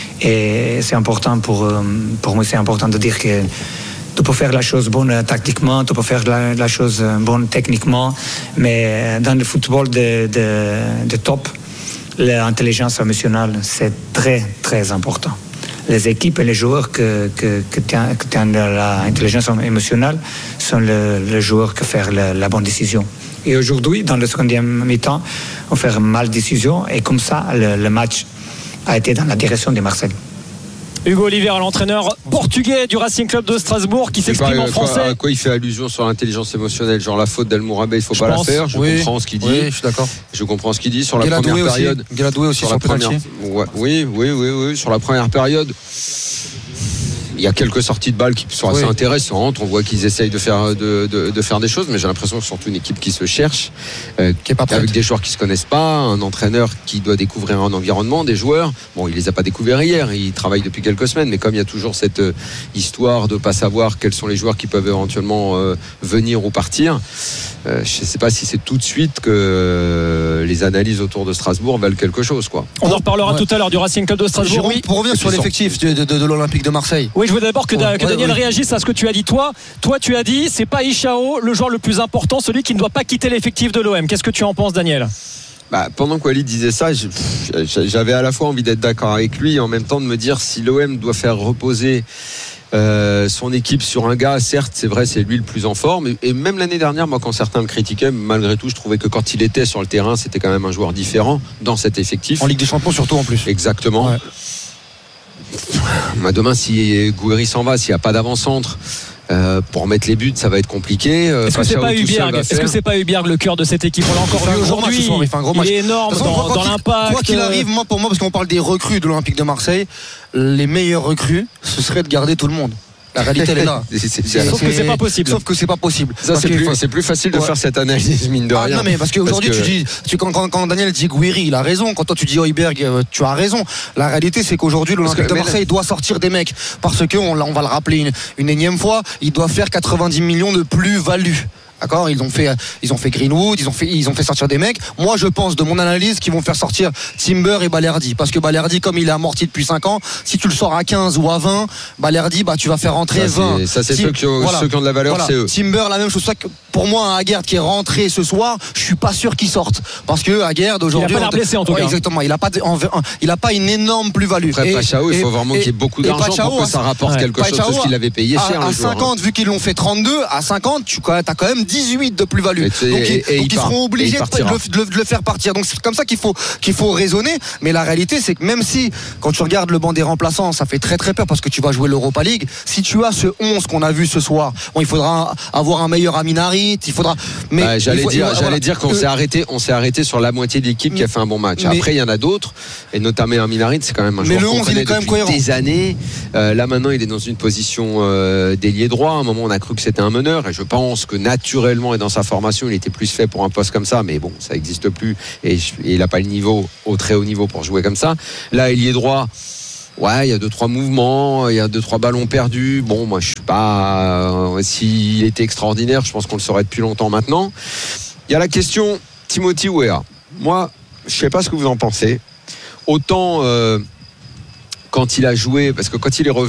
et c'est important pour, pour moi, c'est important de dire que tu peux faire la chose bonne tactiquement, tu peux faire la, la chose bonne techniquement, mais dans le football de, de, de top, l'intelligence émotionnelle c'est très très important. Les équipes et les joueurs que, que, que tiennent, que tiennent l'intelligence émotionnelle sont les le joueurs qui font la, la bonne décision. Et aujourd'hui, dans le second mi-temps, on fait une mal décision, et comme ça, le, le match a été dans la direction de Marseille. Hugo Oliveira, l'entraîneur portugais du Racing Club de Strasbourg, qui s'exprime en français. À quoi il fait allusion sur l'intelligence émotionnelle, genre la faute d'El Mourabet, il ne faut je pas pense, la faire. Je oui, comprends ce qu'il dit. Oui, je suis d'accord. Je comprends ce qu'il dit sur la Guéladoué première aussi. période. Galadoué aussi sur, sur la première. Ouais, oui, oui, oui, oui, sur la première période. Il y a quelques sorties de balles qui sont assez oui. intéressantes. On voit qu'ils essayent de faire, de, de, de faire des choses, mais j'ai l'impression que c'est surtout une équipe qui se cherche, euh, qui est pas avec des joueurs qui se connaissent pas, un entraîneur qui doit découvrir un environnement, des joueurs. Bon, il les a pas découverts hier, il travaille depuis quelques semaines, mais comme il y a toujours cette euh, histoire de pas savoir quels sont les joueurs qui peuvent éventuellement euh, venir ou partir, euh, je sais pas si c'est tout de suite que euh, les analyses autour de Strasbourg valent quelque chose, quoi. On en reparlera ouais. tout à l'heure du Racing Club de Strasbourg. Jérôme, oui. Pour revenir sur l'effectif de, de, de, de l'Olympique de Marseille. Oui, je veux d'abord que, ouais, que Daniel ouais, réagisse à ce que tu as dit. Toi, toi tu as dit, c'est pas Ishao le joueur le plus important, celui qui ne doit pas quitter l'effectif de l'O M. Qu'est-ce que tu en penses, Daniel ? Bah, pendant que Walid disait ça, j'avais à la fois envie d'être d'accord avec lui et en même temps de me dire si l'O M doit faire reposer euh, son équipe sur un gars, certes, c'est vrai, c'est lui le plus en forme. Et même l'année dernière, moi, quand certains me critiquaient, malgré tout, je trouvais que quand il était sur le terrain, c'était quand même un joueur différent dans cet effectif. En Ligue des Champions, surtout en plus. Exactement. Ouais. bah, demain, si Gouiri s'en va, s'il n'y a pas d'avant-centre. Euh, pour mettre les buts, ça va être compliqué. Euh, Est-ce que c'est pas Hubierg Est-ce que c'est pas Hubierg le cœur de cette équipe? On l'a encore vu aujourd'hui. Il, il est énorme façon, dans, dans l'impact. Quoi qu'il arrive, moi pour moi, parce qu'on parle des recrues de l'Olympique de Marseille, les meilleures recrues, ce serait de garder tout le monde. La réalité elle est là. c'est, c'est, c'est, sauf c'est, que c'est pas possible. Sauf que c'est pas possible. Ça, c'est, plus, faut... c'est plus facile de ouais. faire cette analyse, mine de ah, rien. Non, mais parce qu'aujourd'hui, parce que... tu dis, tu, quand, quand, quand Daniel dit Gouiri, il a raison. Quand toi, tu dis Heuberg, tu as raison. La réalité, c'est qu'aujourd'hui, l'Olympique de Marseille là... doit sortir des mecs. Parce que, on, on va le rappeler une, une énième fois, il doit faire quatre-vingt-dix millions de plus-value. D'accord, ils ont fait, ils ont fait Greenwood, ils ont fait, ils ont fait sortir des mecs. Moi, je pense de mon analyse qu'ils vont faire sortir Timber et Balerdi, parce que Balerdi, comme il est amorti depuis cinq ans, si tu le sors à quinze ou à vingt, Balerdi, bah tu vas faire rentrer ça, vingt. C'est, ça, c'est Tim, ceux, qui ont, voilà, ceux qui ont de la valeur, voilà. C'est eux. Timber, la même chose. Pour moi, un Aguerd qui est rentré ce soir, je suis pas sûr qu'il sorte, parce que Aguerd aujourd'hui, il a pas l'air blessé en tout ouais, cas. Exactement, il a pas, de, en, il a pas une énorme plus-value. Après, Pachao, il faut vraiment et, qu'il y ait beaucoup d'argent Pachao, pour que ça rapporte ouais. quelque Pachao, chose, parce qu'il avait payé cher. À, à le cinquante, joueur, hein. Vu qu'ils l'ont fait trente-deux, à cinquante, tu as quand même dix-huit de plus-value. Donc, et, donc, et, et donc ils seront obligés de, de, de, de le faire partir. Donc c'est comme ça qu'il faut, qu'il faut raisonner. Mais la réalité, c'est que même si, quand tu regardes le banc des remplaçants, ça fait très très peur parce que tu vas jouer l'Europa League. Si tu as ce onze qu'on a vu ce soir, bon, il faudra avoir un meilleur Amin Harit. Il faudra. Mais bah, j'allais faut, dire, voilà, j'allais dire qu'on euh, s'est arrêté, on s'est arrêté sur la moitié de l'équipe qui a fait un bon match. Mais, après, il y en a d'autres, et notamment Amin Harit, c'est quand même un joueur qu'on connaît depuis des années. Euh, là maintenant, il est dans une position euh, d'ailier droit. À un moment, on a cru que c'était un meneur, et je pense que naturellement et dans sa formation, il était plus fait pour un poste comme ça, mais bon, ça n'existe plus et, et il n'a pas le niveau au très haut niveau pour jouer comme ça. Là, il y est droit. Ouais, il y a deux trois mouvements, il y a deux trois ballons perdus. Bon, moi je suis pas. Euh, s'il était extraordinaire, je pense qu'on le saurait depuis longtemps maintenant. Il y a la question Timothy Weah. Moi, je sais pas ce que vous en pensez. Autant euh, quand il a joué, parce que quand il est revenu.